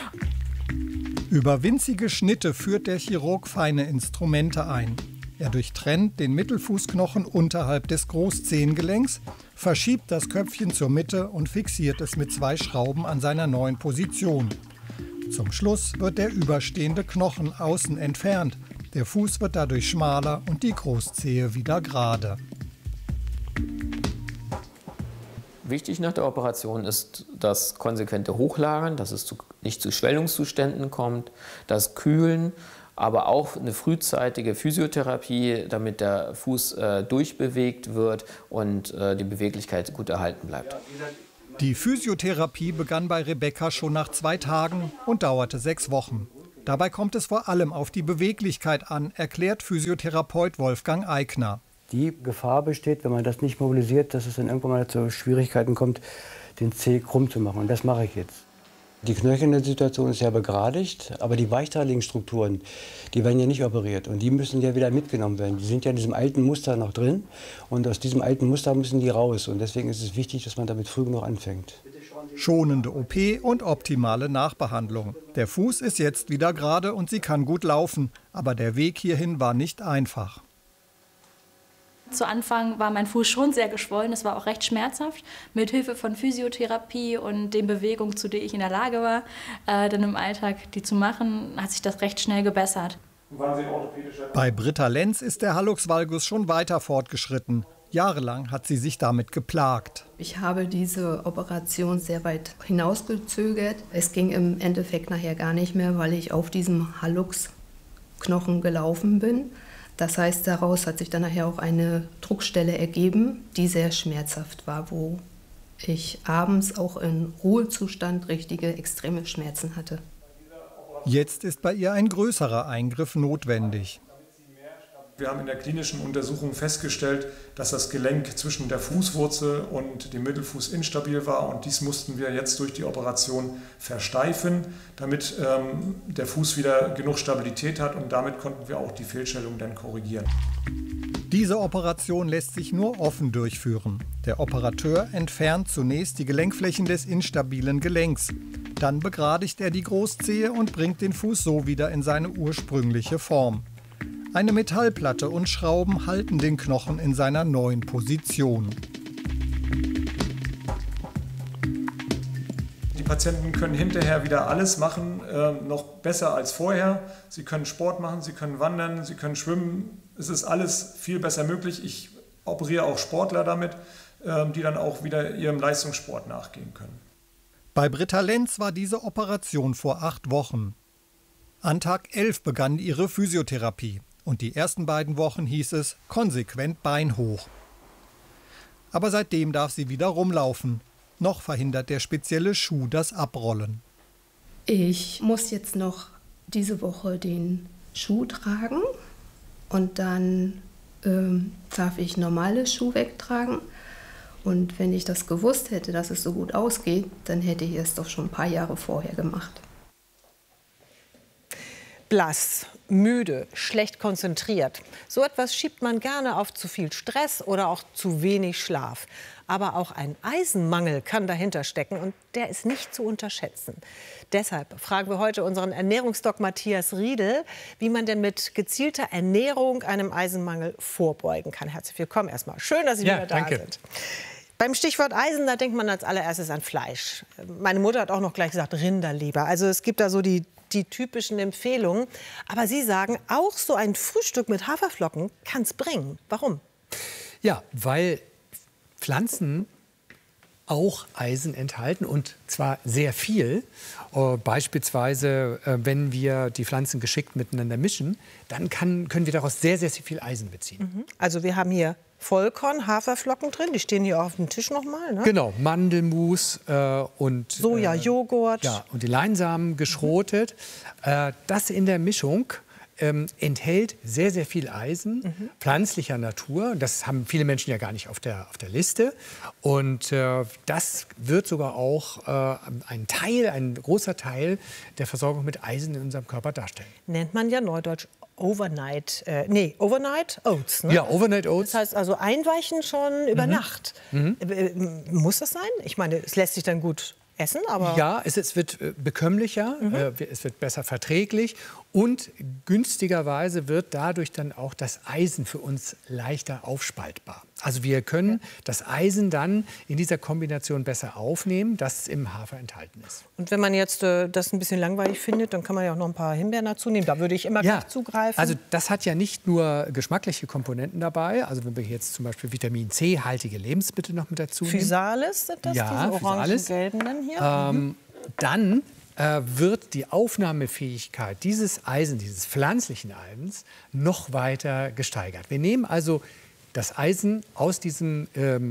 Speaker 16: Über winzige Schnitte führt der Chirurg feine Instrumente ein. Er durchtrennt den Mittelfußknochen unterhalb des Großzehengelenks, verschiebt das Köpfchen zur Mitte und fixiert es mit 2 Schrauben an seiner neuen Position. Zum Schluss wird der überstehende Knochen außen entfernt. Der Fuß wird dadurch schmaler und die Großzehe wieder gerade.
Speaker 20: Wichtig nach der Operation ist das konsequente Hochlagern, dass es nicht zu Schwellungszuständen kommt, das Kühlen, aber auch eine frühzeitige Physiotherapie, damit der Fuß durchbewegt wird und die Beweglichkeit gut erhalten bleibt.
Speaker 16: Die Physiotherapie begann bei Rebecca schon nach 2 Tagen und dauerte 6 Wochen. Dabei kommt es vor allem auf die Beweglichkeit an, erklärt Physiotherapeut Wolfgang Eigner.
Speaker 1: Die Gefahr besteht, wenn man das nicht mobilisiert, dass es dann irgendwann mal zu Schwierigkeiten kommt, den Zeh krumm zu machen. Und das mache ich jetzt. Die Knöchelsituation ist ja begradigt, aber die weichteiligen Strukturen, die werden ja nicht operiert. Und die müssen ja wieder mitgenommen werden. Die sind ja in diesem alten Muster noch drin. Und aus diesem alten Muster müssen die raus. Und deswegen ist es wichtig, dass man damit früh genug anfängt.
Speaker 16: Schonende OP und optimale Nachbehandlung. Der Fuß ist jetzt wieder gerade und sie kann gut laufen. Aber der Weg hierhin war nicht einfach.
Speaker 18: Zu Anfang war mein Fuß schon sehr geschwollen, es war auch recht schmerzhaft. Mit Hilfe von Physiotherapie und den Bewegungen, zu denen ich in der Lage war, dann im Alltag die zu machen, hat sich das recht schnell gebessert.
Speaker 16: Bei Britta Lenz ist der Hallux valgus schon weiter fortgeschritten. Jahrelang hat sie sich damit geplagt.
Speaker 17: Ich habe diese Operation sehr weit hinausgezögert. Es ging im Endeffekt nachher gar nicht mehr, weil ich auf diesem Hallux-Knochen gelaufen bin. Das heißt, daraus hat sich dann nachher auch eine Druckstelle ergeben, die sehr schmerzhaft war, wo ich abends auch im Ruhezustand richtige extreme Schmerzen hatte.
Speaker 16: Jetzt ist bei ihr ein größerer Eingriff notwendig.
Speaker 19: Wir haben in der klinischen Untersuchung festgestellt, dass das Gelenk zwischen der Fußwurzel und dem Mittelfuß instabil war. Und dies mussten wir jetzt durch die Operation versteifen, damit der Fuß wieder genug Stabilität hat. Und damit konnten wir auch die Fehlstellung dann korrigieren.
Speaker 16: Diese Operation lässt sich nur offen durchführen. Der Operateur entfernt zunächst die Gelenkflächen des instabilen Gelenks. Dann begradigt er die Großzehe und bringt den Fuß so wieder in seine ursprüngliche Form. Eine Metallplatte und Schrauben halten den Knochen in seiner neuen Position.
Speaker 19: Die Patienten können hinterher wieder alles machen, noch besser als vorher. Sie können Sport machen, sie können wandern, sie können schwimmen. Es ist alles viel besser möglich. Ich operiere auch Sportler damit, die dann auch wieder ihrem Leistungssport nachgehen können.
Speaker 16: Bei Britta Lenz war diese Operation vor 8 Wochen. An Tag 11 begann ihre Physiotherapie. Und die ersten beiden Wochen hieß es konsequent Bein hoch. Aber seitdem darf sie wieder rumlaufen. Noch verhindert der spezielle Schuh das Abrollen.
Speaker 17: Ich muss jetzt noch diese Woche den Schuh tragen und dann darf ich normale Schuhe wegtragen. Und wenn ich das gewusst hätte, dass es so gut ausgeht, dann hätte ich es doch schon ein paar Jahre vorher gemacht.
Speaker 2: Blass, müde, schlecht konzentriert. So etwas schiebt man gerne auf zu viel Stress oder auch zu wenig Schlaf. Aber auch ein Eisenmangel kann dahinter stecken und der ist nicht zu unterschätzen. Deshalb fragen wir heute unseren Ernährungsdoc Matthias Riedel, wie man denn mit gezielter Ernährung einem Eisenmangel vorbeugen kann. Herzlich willkommen erstmal. Schön, dass Sie wieder da sind. Beim Stichwort Eisen, da denkt man als allererstes an Fleisch. Meine Mutter hat auch noch gleich gesagt Rinderleber. Also es gibt da so die typischen Empfehlungen. Aber Sie sagen, auch so ein Frühstück mit Haferflocken kann es bringen. Warum?
Speaker 3: Ja, weil Pflanzen auch Eisen enthalten und zwar sehr viel. Beispielsweise, wenn wir die Pflanzen geschickt miteinander mischen, dann können wir daraus sehr, sehr viel Eisen beziehen.
Speaker 2: Also wir haben hier Vollkorn, Haferflocken drin, die stehen hier auf dem Tisch nochmal. Ne?
Speaker 3: Genau, Mandelmus und
Speaker 2: Sojajoghurt.
Speaker 3: Ja, und die Leinsamen geschrotet. Das in der Mischung enthält sehr, sehr viel Eisen, pflanzlicher Natur. Das haben viele Menschen ja gar nicht auf der Liste. Und das wird sogar auch ein großer Teil der Versorgung mit Eisen in unserem Körper darstellen.
Speaker 2: Nennt man ja neudeutsch Overnight Oats. Ne?
Speaker 3: Ja, Overnight Oats.
Speaker 2: Das heißt also einweichen schon über Nacht. Muss das sein? Ich meine, es lässt sich dann gut essen, aber...
Speaker 3: Ja, es wird bekömmlicher, es wird besser verträglich und günstigerweise wird dadurch dann auch das Eisen für uns leichter aufspaltbar. Also wir können das Eisen dann in dieser Kombination besser aufnehmen, das im Hafer enthalten ist.
Speaker 2: Und wenn man jetzt das ein bisschen langweilig findet, dann kann man ja auch noch ein paar Himbeeren dazu nehmen. Da würde ich immer gleich zugreifen.
Speaker 3: Also das hat ja nicht nur geschmackliche Komponenten dabei. Also wenn wir jetzt zum Beispiel Vitamin C-haltige Lebensmittel noch mit dazu nehmen.
Speaker 2: Physalis sind das,
Speaker 3: ja,
Speaker 2: diese orangen-gelben dann hier?
Speaker 3: Dann wird die Aufnahmefähigkeit dieses Eisen, dieses pflanzlichen Eisens, noch weiter gesteigert. Wir nehmen also das Eisen aus diesem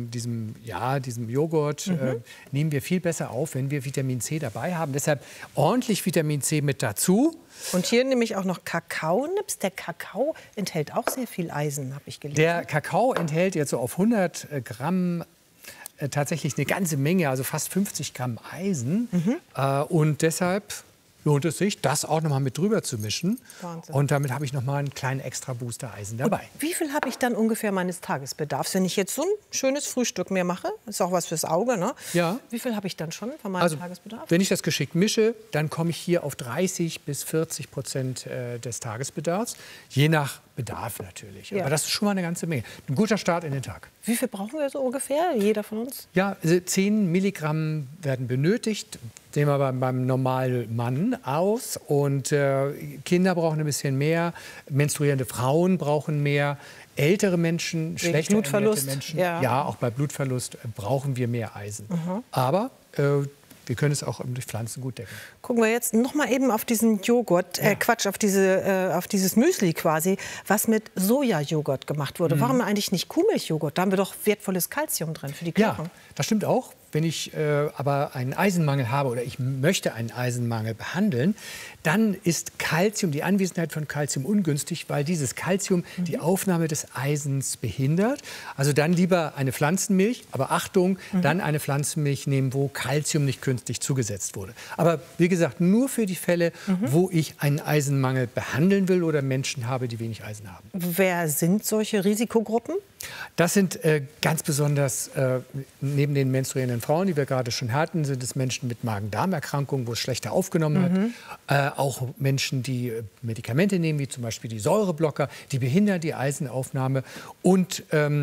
Speaker 3: Joghurt nehmen wir viel besser auf, wenn wir Vitamin C dabei haben. Deshalb ordentlich Vitamin C mit dazu.
Speaker 2: Und hier nehme ich auch noch Kakaonips. Der Kakao enthält auch sehr viel Eisen, habe ich gelesen.
Speaker 3: Der Kakao enthält jetzt so auf 100 Gramm tatsächlich eine ganze Menge, also fast 50 Gramm Eisen. Und deshalb lohnt es sich, das auch noch mal mit drüber zu mischen.
Speaker 2: Wahnsinn.
Speaker 3: Und damit habe ich noch mal einen kleinen extra Booster Eisen dabei.
Speaker 2: Und wie viel habe ich dann ungefähr meines Tagesbedarfs? Wenn ich jetzt so ein schönes Frühstück mir mache, ist auch was fürs Auge, ne?
Speaker 3: Ja.
Speaker 2: Wie viel habe ich dann schon von meinem Tagesbedarf?
Speaker 3: Wenn ich das geschickt mische, dann komme ich hier auf 30 bis 40% des Tagesbedarfs. Je nach Bedarf natürlich.
Speaker 2: Ja.
Speaker 3: Aber das ist schon mal eine ganze Menge. Ein guter Start in den Tag.
Speaker 2: Wie viel brauchen wir so ungefähr, jeder von uns?
Speaker 3: Ja, also 10 Milligramm werden benötigt. Nehmen wir beim normalen Mann aus. Und Kinder brauchen ein bisschen mehr. Menstruierende Frauen brauchen mehr. Ältere Menschen, schlechter
Speaker 2: Blutverlust,
Speaker 3: Menschen, ja, auch bei Blutverlust brauchen wir mehr Eisen. Aber wir können es auch durch Pflanzen gut decken.
Speaker 2: Gucken wir jetzt noch mal eben auf diesen Joghurt, auf dieses Müsli quasi, was mit Sojajoghurt gemacht wurde. Warum eigentlich nicht Kuhmilchjoghurt? Da haben wir doch wertvolles Kalzium drin für die Knochen.
Speaker 3: Ja, das stimmt auch. Wenn ich aber einen Eisenmangel habe oder ich möchte einen Eisenmangel behandeln, dann ist Kalzium, die Anwesenheit von Kalzium ungünstig, weil dieses Kalzium die Aufnahme des Eisens behindert. Also dann lieber eine Pflanzenmilch, aber Achtung, dann eine Pflanzenmilch nehmen, wo Kalzium nicht künstlich zugesetzt wurde. Aber wie gesagt, nur für die Fälle, wo ich einen Eisenmangel behandeln will oder Menschen habe, die wenig Eisen haben.
Speaker 2: Wer sind solche Risikogruppen?
Speaker 3: Das sind ganz besonders neben den menstruierenden Frauen, die wir gerade schon hatten, sind es Menschen mit Magen-Darm-Erkrankungen, wo es schlechter aufgenommen hat. Auch Menschen, die Medikamente nehmen, wie zum Beispiel die Säureblocker, die behindern die Eisenaufnahme. Und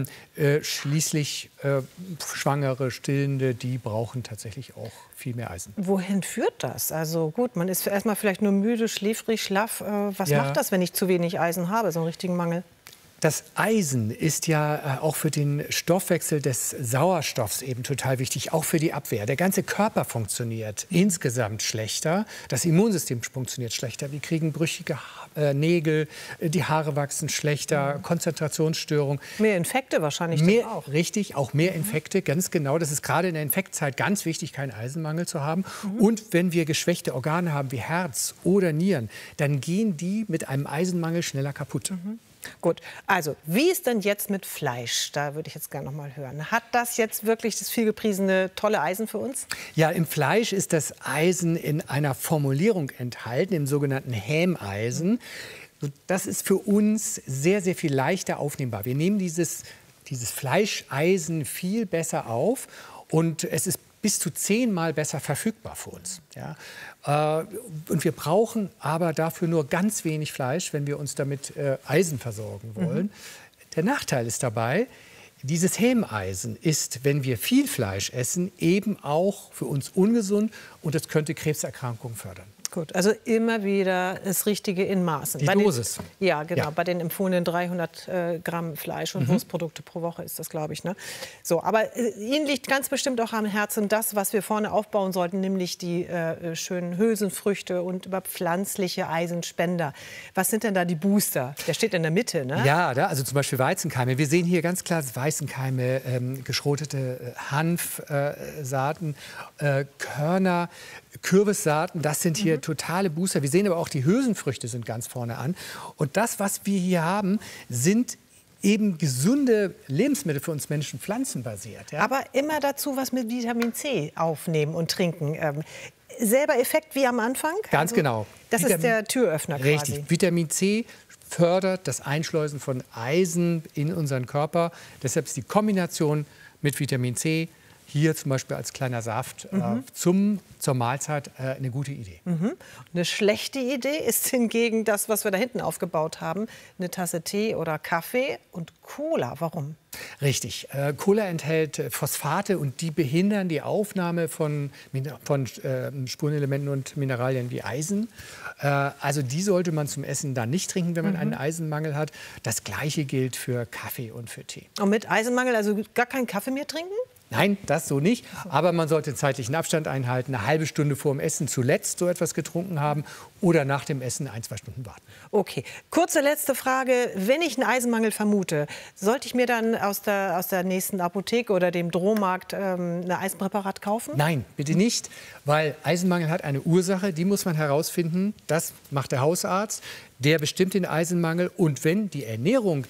Speaker 3: schließlich Schwangere, Stillende, die brauchen tatsächlich auch viel mehr Eisen.
Speaker 2: Wohin führt das? Also gut, man ist erstmal vielleicht nur müde, schläfrig, schlaff. Was macht das, wenn ich zu wenig Eisen habe, so einen richtigen Mangel?
Speaker 3: Das Eisen ist ja auch für den Stoffwechsel des Sauerstoffs eben total wichtig, auch für die Abwehr. Der ganze Körper funktioniert insgesamt schlechter. Das Immunsystem funktioniert schlechter. Wir kriegen brüchige Nägel, die Haare wachsen schlechter, Konzentrationsstörungen.
Speaker 2: Mehr Infekte wahrscheinlich auch.
Speaker 3: Richtig, auch mehr Infekte, ganz genau. Das ist gerade in der Infektzeit ganz wichtig, keinen Eisenmangel zu haben. Und wenn wir geschwächte Organe haben wie Herz oder Nieren, dann gehen die mit einem Eisenmangel schneller kaputt.
Speaker 2: Gut, also wie ist denn jetzt mit Fleisch? Da würde ich jetzt gerne noch mal hören. Hat das jetzt wirklich das vielgepriesene tolle Eisen für uns?
Speaker 3: Ja, im Fleisch ist das Eisen in einer Formulierung enthalten, im sogenannten Hämeisen. Das ist für uns sehr, sehr viel leichter aufnehmbar. Wir nehmen dieses Fleischeisen viel besser auf und es ist bis zu 10-mal besser verfügbar für uns. Ja? Und wir brauchen aber dafür nur ganz wenig Fleisch, wenn wir uns damit Eisen versorgen wollen. Der Nachteil ist dabei, dieses Hämeisen ist, wenn wir viel Fleisch essen, eben auch für uns ungesund und es könnte Krebserkrankungen fördern.
Speaker 2: Gut, also immer wieder das Richtige in Maßen.
Speaker 3: Die Dosis.
Speaker 2: Ja, genau. Ja. Bei den empfohlenen 300 Gramm Fleisch und Wurstprodukte pro Woche ist das, glaube ich. Ne? So, aber Ihnen liegt ganz bestimmt auch am Herzen das, was wir vorne aufbauen sollten, nämlich die schönen Hülsenfrüchte und über pflanzliche Eisenspender. Was sind denn da die Booster? Der steht in der Mitte, ne?
Speaker 3: Ja, also zum Beispiel Weizenkeime. Wir sehen hier ganz klar Weizenkeime, geschrotete Hanfsaaten, Körner, Kürbissaaten, das sind hier totale Booster. Wir sehen aber auch, die Hülsenfrüchte sind ganz vorne an. Und das, was wir hier haben, sind eben gesunde Lebensmittel für uns Menschen, pflanzenbasiert. Ja?
Speaker 2: Aber immer dazu was mit Vitamin C aufnehmen und trinken. Selber Effekt wie am Anfang?
Speaker 3: Ganz genau.
Speaker 2: Das ist der Türöffner quasi.
Speaker 3: Richtig. Vitamin C fördert das Einschleusen von Eisen in unseren Körper. Deshalb ist die Kombination mit Vitamin C hier zum Beispiel als kleiner Saft zur Mahlzeit eine gute Idee.
Speaker 2: Eine schlechte Idee ist hingegen das, was wir da hinten aufgebaut haben. Eine Tasse Tee oder Kaffee und Cola. Warum?
Speaker 3: Richtig. Cola enthält Phosphate und die behindern die Aufnahme von Spurenelementen und Mineralien wie Eisen. Also die sollte man zum Essen dann nicht trinken, wenn man einen Eisenmangel hat. Das Gleiche gilt für Kaffee und für Tee.
Speaker 2: Und mit Eisenmangel also gar keinen Kaffee mehr trinken?
Speaker 3: Nein, das so nicht. Aber man sollte zeitlichen Abstand einhalten, eine halbe Stunde vor dem Essen zuletzt so etwas getrunken haben oder nach dem Essen 1-2 Stunden warten.
Speaker 2: Okay, kurze letzte Frage. Wenn ich einen Eisenmangel vermute, sollte ich mir dann aus der nächsten Apotheke oder dem Drohmarkt ein Eisenpräparat kaufen?
Speaker 3: Nein, bitte nicht, weil Eisenmangel hat eine Ursache, die muss man herausfinden. Das macht der Hausarzt. Der bestimmt den Eisenmangel und wenn die Ernährung